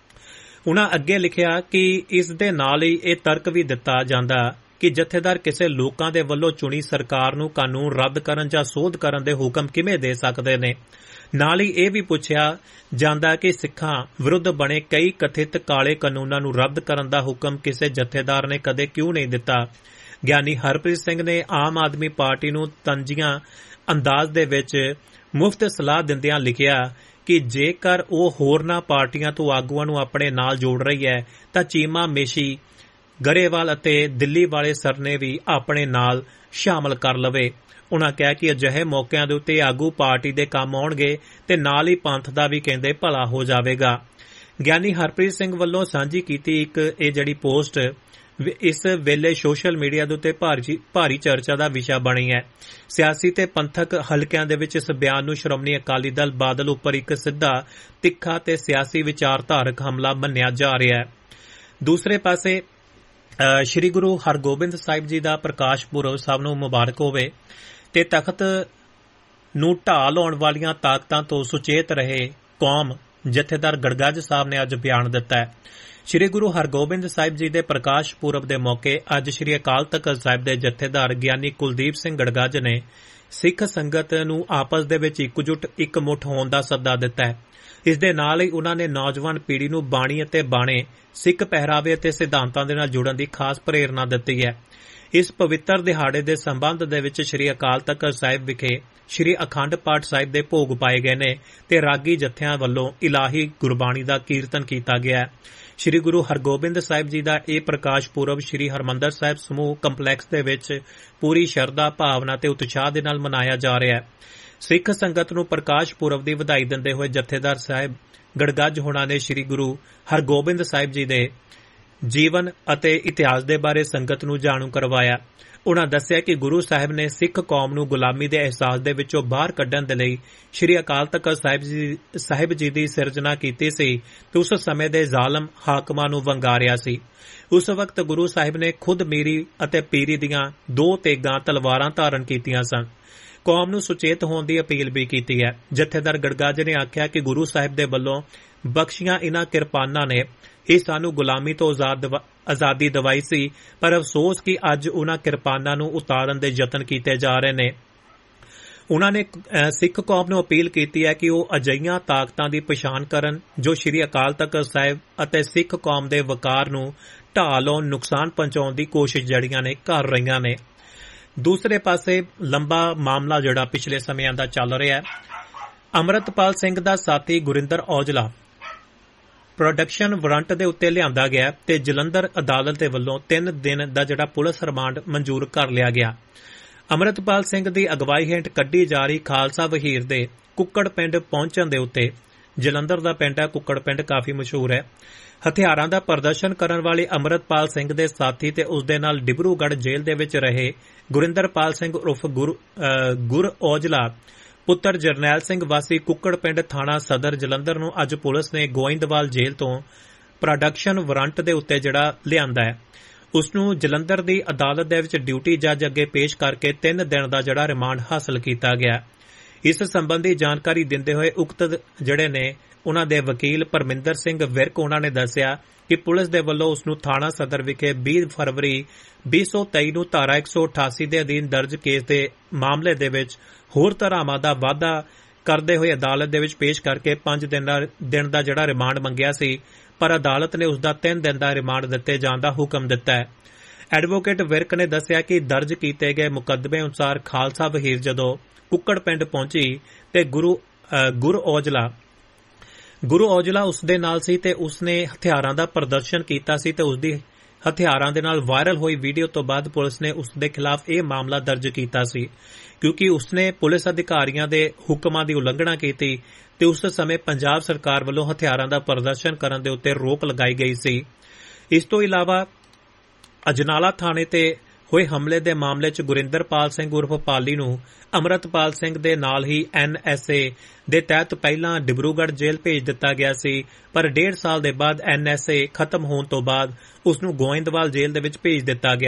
ਉਨ੍ਹਾਂ ਅੱਗੇ ਲਿਖਿਆ ਕਿ ਇਸ ਦੇ ਨਾਲ ਹੀ ਇਹ ਤਰਕ ਵੀ ਦਿੱਤਾ ਜਾਂਦਾ ਕਿ ਜਥੇਦਾਰ ਕਿਸੇ ਲੋਕਾਂ ਦੇ ਵੱਲੋਂ ਚੁਣੀ ਸਰਕਾਰ ਨੂੰ ਕਾਨੂੰਨ ਰੱਦ ਕਰਨ ਜਾਂ ਸੋਧ ਕਰਨ ਦੇ ਹੁਕਮ ਕਿਵੇਂ ਦੇ ਸਕਦੇ ਨੇ। ਨਾਲ ਹੀ ਇਹ ਵੀ ਪੁੱਛਿਆ ਜਾਂਦਾ ਕਿ ਸਿੱਖਾਂ ਵਿਰੁੱਧ ਬਣੇ ਕਈ ਕਥਿਤ ਕਾਲੇ ਕਾਨੂੰਨਾਂ ਨੂੰ ਰੱਦ ਕਰਨ ਦਾ ਹੁਕਮ ਕਿਸੇ ਜਥੇਦਾਰ ਨੇ ਕਦੇ ਕਿਉਂ ਨਹੀਂ ਦਿੱਤਾ। ਗਿਆਨੀ ਹਰਪ੍ਰੀਤ ਸਿੰਘ ਨੇ ਆਮ ਆਦਮੀ ਪਾਰਟੀ ਨੂੰ ਤੰਜੀਆਂ ਅੰਦਾਜ਼ ਦੇ ਵਿੱਚ ਮੁਫਤ ਸਲਾਹ ਦਿੰਦਿਆਂ ਲਿਖਿਆ ਕਿ ਜੇਕਰ ਉਹ ਹੋਰਨਾਂ ਪਾਰਟੀਆਂ ਤੋਂ ਆਗੂਆਂ ਨੂੰ ਆਪਣੇ ਨਾਲ ਜੋੜ ਰਹੀ ਹੈ ਤਾਂ ਚੀਮਾ, ਮੇਸ਼ੀ, ਗਰੇਵਾਲ ਅਤੇ ਦਿੱਲੀ ਵਾਲੇ ਸਰਨੇ ਵੀ ਆਪਣੇ ਨਾਲ ਸ਼ਾਮਲ ਕਰ ਲਵੇ। ਉਨ੍ਹਾਂ ਕਿਹਾ ਕਿ ਅਜਿਹੇ ਮੌਕਿਆਂ ਦੇ ਉੱਤੇ ਆਗੂ ਪਾਰਟੀ ਦੇ ਕੰਮ ਆਉਣਗੇ ਤੇ ਨਾਲ ਹੀ ਪੰਥ ਦਾ ਵੀ ਕਹਿੰਦੇ ਭਲਾ ਹੋ ਜਾਵੇਗਾ। ਗਿਆਨੀ ਹਰਪ੍ਰੀਤ ਸਿੰਘ ਵੱਲੋਂ ਸਾਂਝੀ ਕੀਤੀ ਇੱਕ ਇਹ ਜਿਹੜੀ ਪੋਸਟ ਇਸ ਵੇਲੇ ਸੋਸ਼ਲ ਮੀਡੀਆ ਦੇ ਉੱਤੇ ਭਾਰੀ ਚਰਚਾ ਦਾ ਵਿਸ਼ਾ ਬਣੀ ਹੈ। ਸਿਆਸੀ ਤੇ ਪੰਥਕ ਹਲਕਿਆਂ ਦੇ ਵਿੱਚ ਇਸ ਬਿਆਨ ਨੂੰ ਸ਼੍ਰੋਮਣੀ ਅਕਾਲੀ ਦਲ ਬਾਦਲ ਉੱਪਰ ਇੱਕ ਸਿੱਧਾ, ਤਿੱਖਾ ਤੇ ਸਿਆਸੀ ਵਿਚਾਰਧਾਰਕ ਹਮਲਾ ਮੰਨਿਆ ਜਾ ਰਿਹਾ ਹੈ। ਦੂਸਰੇ ਪਾਸੇ ਸ੍ਰੀ ਗੁਰੂ ਹਰਗੋਬਿੰਦ ਸਾਹਿਬ ਜੀ ਦਾ ਪ੍ਰਕਾਸ਼ ਪੁਰਬ ਸਭ ਨੂੰ ਮੁਬਾਰਕ ਹੋਵੇ ਤੇ ਤਖਤ ਨੂੰ ਢਾਹ ਲਾਉਣ ਵਾਲੀਆਂ ਤਾਕਤਾਂ ਤੋਂ ਸੁਚੇਤ ਰਹੇ ਕੌਮ ਜਥੇਦਾਰ ਗੜਗੱਜ ਸਾਹਿਬ ਨੇ ਅੱਜ ਬਿਆਨ ਦਿੱਤਾ ਹੈ। ਸ੍ਰੀ ਗੁਰੂ ਹਰਗੋਬਿੰਦ ਸਾਹਿਬ ਜੀ ਦੇ ਪ੍ਰਕਾਸ਼ ਪੁਰਬ ਦੇ ਮੌਕੇ ਅੱਜ ਸ੍ਰੀ ਅਕਾਲ ਤਖ਼ਤ ਸਾਹਿਬ ਦੇ ਜਥੇਦਾਰ ਗਿਆਨੀ ਕੁਲਦੀਪ ਸਿੰਘ ਗੜਗੱਜ ਨੇ ਸਿੱਖ ਸੰਗਤ ਨੂੰ ਆਪਸ ਦੇ ਵਿੱਚ ਇਕਜੁੱਟ ਇਕਮੁੱਠ ਹੋਣ ਦਾ ਸੱਦਾ ਦਿੱਤਾ ਹੈ। ਇਸ ਦੇ ਨਾਲ ਹੀ ਉਨ੍ਹਾਂ ਨੇ ਨੌਜਵਾਨ ਪੀੜ੍ਹੀ ਨੂੰ ਬਾਣੀ ਅਤੇ ਬਾਣੇ, ਸਿੱਖ ਪਹਿਰਾਵੇ ਅਤੇ ਸਿਧਾਂਤਾਂ ਦੇ ਨਾਲ ਜੁੜਨ ਦੀ ਖਾਸ ਪ੍ਰੇਰਨਾ ਦਿੱਤੀ ਹੈ। ਇਸ ਪਵਿੱਤਰ ਦਿਹਾੜੇ ਦੇ ਸੰਬੰਧ ਦੇ ਵਿੱਚ ਸ੍ਰੀ ਅਕਾਲ ਤਖ਼ਤ ਸਾਹਿਬ ਵਿਖੇ ਸ੍ਰੀ ਅਖੰਡ ਪਾਠ ਸਾਹਿਬ ਦੇ ਭੋਗ ਪਾਏ ਗਏ ਨੇ ਤੇ ਰਾਗੀ ਜਥਿਆਂ ਵੱਲੋਂ ਇਲਾਹੀ ਗੁਰਬਾਣੀ ਦਾ ਕੀਰਤਨ ਕੀਤਾ ਗਿਆ। ਸ੍ਰੀ ਗੁਰੂ ਹਰਗੋਬਿੰਦ ਸਾਹਿਬ ਜੀ ਦਾ ਇਹ ਪ੍ਰਕਾਸ਼ ਪੁਰਬ ਸ੍ਰੀ ਹਰਿਮੰਦਰ ਸਾਹਿਬ ਸਮੂਹ ਕੰਪਲੈਕਸ ਦੇ ਵਿੱਚ ਪੂਰੀ ਸ਼ਰਧਾ, ਭਾਵਨਾ ਤੇ ਉਤਸ਼ਾਹ ਦੇ ਨਾਲ ਮਨਾਇਆ ਜਾ ਰਿਹਾ ਹੈ। ਸਿੱਖ ਸੰਗਤ ਨੂੰ ਪ੍ਰਕਾਸ਼ ਪੁਰਬ ਦੀ ਵਧਾਈ ਦਿੰਦੇ ਹੋਏ ਜਥੇਦਾਰ ਸਾਹਿਬ ਗੜਗੱਜ ਹੋਣਾ ਨੇ ਸ੍ਰੀ ਗੁਰੂ ਹਰਗੋਬਿੰਦ ਸਾਹਿਬ ਜੀ ਦੇ ਜੀਵਨ ਅਤੇ ਇਤਿਹਾਸ ਦੇ ਬਾਰੇ ਸੰਗਤ ਨੂੰ ਜਾਣੂ ਕਰਵਾਇਆ। ਉਨ੍ਹਾਂ ਦੱਸਿਆ ਕਿ ਗੁਰੂ ਸਾਹਿਬ ਨੇ ਸਿੱਖ ਕੌਮ ਨੂੰ ਗੁਲਾਮੀ ਦੇ ਅਹਿਸਾਸ ਦੇ ਵਿੱਚੋਂ ਬਾਹਰ ਕੱਢਣ ਦੇ ਲਈ ਸ੍ਰੀ ਅਕਾਲ ਤਖ਼ਤ ਸਾਹਿਬ ਜੀ ਦੀ ਸਿਰਜਣਾ ਕੀਤੀ ਸੀ ਤੇ ਉਸ ਸਮੇਂ ਦੇ ਜ਼ਾਲਮ ਹਾਕਮਾਂ ਨੂੰ ਵੰਗਾਰਿਆ ਸੀ। ਉਸ ਵਕਤ ਗੁਰੂ ਸਾਹਿਬ ਨੇ ਖੁਦ ਮੀਰੀ ਅਤੇ ਪੀਰੀ ਦੀਆਂ 2 ਤੇਗਾਂ ਤਲਵਾਰਾਂ ਧਾਰਨ ਕੀਤੀਆਂ ਸਨ। ਕੌਮ ਨੂੰ ਸੁਚੇਤ ਹੋਣ ਦੀ ਅਪੀਲ ਵੀ ਕੀਤੀ ਹੈ। ਜਥੇਦਾਰ ਗੜਗੱਜ ਨੇ ਆਖਿਆ ਕਿ ਗੁਰੂ ਸਾਹਿਬ ਦੇ ਵੱਲੋਂ ਬਖਸ਼ੀਆਂ ਇਨ੍ਹਾਂ ਕਿਰਪਾਨਾਂ ਨੇ ਇਹ ਸਾਨੂੰ ਗੁਲਾਮੀ ਤੋਂ ਆਜ਼ਾਦੀ ਦਿਵਾਈ ਸੀ, ਪਰ ਅਫਸੋਸ ਕਿ ਅੱਜ ਉਨ੍ਹਾਂ ਕਿਰਪਾਨਾਂ ਨੂੰ ਉਤਾਰਨ ਦੇ ਯਤਨ ਕੀਤੇ ਜਾ ਰਹੇ ਨੇ। ਉਨ੍ਹਾਂ ਨੇ ਸਿੱਖ ਕੌਮ ਨੂੰ ਅਪੀਲ ਕੀਤੀ ਹੈ ਕਿ ਉਹ ਅਜਿਹੀਆਂ ਤਾਕਤਾਂ ਦੀ ਪਛਾਣ ਕਰਨ ਜੋ ਸ੍ਰੀ ਅਕਾਲ ਤਖ਼ਤ ਸਾਹਿਬ ਅਤੇ ਸਿੱਖ ਕੌਮ ਦੇ ਵਕਾਰ ਨੂੰ ਢਾਹ ਲਾਉਣ, ਨੁਕਸਾਨ ਪਹੁੰਚਾਉਣ ਦੀ ਕੋਸ਼ਿਸ਼ ਜਿਹੜੀਆਂ ਨੇ ਕਰ ਰਹੀਆਂ ਨੇ। ਦੂਸਰੇ ਪਾਸੇ ਲੰਬਾ ਮਾਮਲਾ ਜਿਹੜਾ ਪਿਛਲੇ ਸਮਿਆਂ ਦਾ ਚੱਲ ਰਿਹਾ ਹੈ। ਅੰਮ੍ਰਿਤਪਾਲ ਸਿੰਘ ਦਾ ਸਾਥੀ ਗੁਰਿੰਦਰ ਔਜਲਾ ਪ੍ਰੋਡਕਸ਼ਨ ਵਾਰੰਟ ਦੇ ਉੱਤੇ ਲਿਆਂਦਾ ਗਿਆ ਤੇ ਜਲੰਧਰ ਅਦਾਲਤ ਦੇ ਵੱਲੋਂ 3 ਦਿਨ ਦਾ ਜਿਹੜਾ ਪੁਲਿਸ ਰਿਮਾਂਡ ਮਨਜ਼ੂਰ ਕਰ ਲਿਆ ਗਿਆ। ਅੰਮ੍ਰਿਤਪਾਲ ਸਿੰਘ ਦੀ ਅਗਵਾਈ ਹੇਠ ਕੱਢੀ ਜਾ ਰਹੀ ਖਾਲਸਾ ਵਹੀਰ ਦੇ ਕੁੱਕੜ ਪਿੰਡ ਪਹੁੰਚਣ ਦੇ ਉੱਤੇ, ਜਲੰਧਰ ਦਾ ਪਿੰਡ ਹੈ ਕੁੱਕੜ ਪਿੰਡ, ਕਾਫੀ ਮਸ਼ਹੂਰ ਹੈ। ਹਥਿਆਰਾਂ ਦਾ ਪ੍ਰਦਰਸ਼ਨ ਕਰਨ ਵਾਲੇ ਅੰਮ੍ਰਿਤਪਾਲ ਸਿੰਘ ਦੇ ਸਾਥੀ ਤੇ ਉਸ ਦੇ ਨਾਲ ਡਿਬਰੂਗੜ੍ਹ ਜੇਲ੍ਹ ਦੇ ਵਿੱਚ ਰਹੇ ਗੁਰਿੰਦਰਪਾਲ ਸਿੰਘ ਉਰਫ ਗੁਰ ਔਜਲਾ ਪੁੱਤਰ ਜਰਨੈਲ ਸਿੰਘ ਵਾਸੀ ਕੁੱਕੜ ਪਿੰਡ ਥਾਣਾ ਸਦਰ ਜਲੰਧਰ ਨੂੰ ਅੱਜ ਪੁਲਿਸ ਨੇ ਗੋਇੰਦਵਾਲ ਜੇਲ੍ਹ ਤੋਂ ਪ੍ਰੋਡਕਸ਼ਨ ਵਾਰੰਟ ਦੇ ਉੱਤੇ ਜਿਹੜਾ ਲਿਆਂਦਾ ਹੈ, ਉਸ ਨੂੰ ਜਲੰਧਰ ਦੀ ਅਦਾਲਤ ਦੇ ਵਿੱਚ ਡਿਊਟੀ ਜੱਜ ਅੱਗੇ ਪੇਸ਼ ਕਰਕੇ 3 ਦਿਨ ਦਾ ਜਿਹੜਾ ਰਿਮਾਂਡ ਹਾਸਲ ਕੀਤਾ ਗਿਆ। ਇਸ ਸੰਬੰਧੀ ਜਾਣਕਾਰੀ ਦਿੰਦੇ ਹੋਏ ਉਕਤ ਜਿਹੜੇ ਨੇ ਉਨ੍ਹਾਂ ਦੇ ਵਕੀਲ ਪਰਮਿੰਦਰ ਸਿੰਘ ਵਿਰਕ ਉਹਨਾਂ ਨੇ ਦੱਸਿਆ ਕਿ ਪੁਲਿਸ ਦੇ ਵੱਲੋਂ ਉਸ ਨੂੰ ਥਾਣਾ ਸਦਰ ਵਿਖੇ 20 ਫਰਵਰੀ 2023 ਨੂੰ ਧਾਰਾ 188 ਦੇ ਅਧੀਨ ਦਰਜ ਕੇਸ ਦੇ ਮਾਮਲੇ ਦੇ ਵਿੱਚ ਹੋਰ ਧਾਰਾਵਾਂ ਦਾ ਵਾਧਾ ਕਰਦੇ ਹੋਏ ਅਦਾਲਤ ਦੇ ਵਿੱਚ ਪੇਸ਼ ਕਰਕੇ 5 ਦਿਨ ਦਾ ਜਿਹੜਾ ਰਿਮਾਂਡ ਮੰਗਿਆ ਸੀ, ਪਰ ਅਦਾਲਤ ਨੇ ਉਸ ਦਾ 3 ਦਿਨ ਦਾ ਰਿਮਾਂਡ ਦਿੱਤੇ ਜਾਣ ਦਾ ਹੁਕਮ ਦਿੱਤਾ ਹੈ। ਐਡਵੋਕੇਟ ਵਿਰਕ ਨੇ ਦੱਸਿਆ ਕਿ ਦਰਜ ਕੀਤੇ ਗਏ ਮੁਕੱਦਮੇ ਅਨੁਸਾਰ ਖਾਲਸਾ ਵਹੀਰ ਜਦੋਂ ਕੁੱਕੜ ਪਿੰਡ ਪਹੁੰਚੀ ਤੇ ਗੁਰੂ ਔਜਲਾ ਉਸ ਦੇ ਨਾਲ ਸੀ ਤੇ ਉਸ ਨੇ ਹਥਿਆਰਾਂ ਦਾ ਪ੍ਰਦਰਸ਼ਨ ਕੀਤਾ ਸੀ ਤੇ ਉਸ ਦੀ ਹਥਿਆਰਾਂ ਦੇ ਨਾਲ ਵਾਇਰਲ ਹੋਈ ਵੀਡੀਓ ਤੋਂ ਬਾਅਦ ਪੁਲਿਸ ਨੇ ਉਸ ਦੇ ਖਿਲਾਫ ਇਹ ਮਾਮਲਾ ਦਰਜ ਕੀਤਾ ਸੀ, ਕਿਉਂਕਿ ਉਸ ਨੇ ਪੁਲਿਸ ਅਧਿਕਾਰੀਆਂ ਦੇ ਹੁਕਮਾਂ ਦੀ ਉਲੰਘਣਾ ਕੀਤੀ ਤੇ ਉਸ ਸਮੇਂ ਪੰਜਾਬ ਸਰਕਾਰ ਵੱਲੋਂ ਹਥਿਆਰਾਂ ਦਾ ਪ੍ਰਦਰਸ਼ਨ ਕਰਨ ਦੇ ਉੱਤੇ ਰੋਕ ਲਗਾਈ ਗਈ ਸੀ। ਇਸ ਤੋਂ ਇਲਾਵਾ ਅਜਨਾਲਾ ਥਾਣੇ ਤੇ ਹੋਏ ਹਮਲੇ ਦੇ ਮਾਮਲੇ 'ਚ ਗੁਰਿੰਦਰਪਾਲ ਸਿੰਘ ਉਰਫ ਪਾਲੀ ਨੂੰ ਅੰਮ੍ਰਿਤਪਾਲ ਸਿੰਘ ਦੇ ਨਾਲ ਹੀ NSA ਦੇ ਤਹਿਤ ਪਹਿਲਾਂ ਡਿਬਰੂਗੜ੍ਹ ਜੇਲ੍ਹ ਭੇਜ ਦਿੱਤਾ ਗਿਆ ਸੀ, ਪਰ 1.5 ਸਾਲ ਦੇ ਬਾਅਦ NSA ਖਤਮ ਹੋਣ ਤੋਂ ਬਾਅਦ ਉਸ ਨੂੰ ਗੋਇੰਦਵਾਲ ਜੇਲ੍ਹ ਦੇ ਵਿੱਚ ਭੇਜ ਦਿੱਤਾ ਗਿਆ।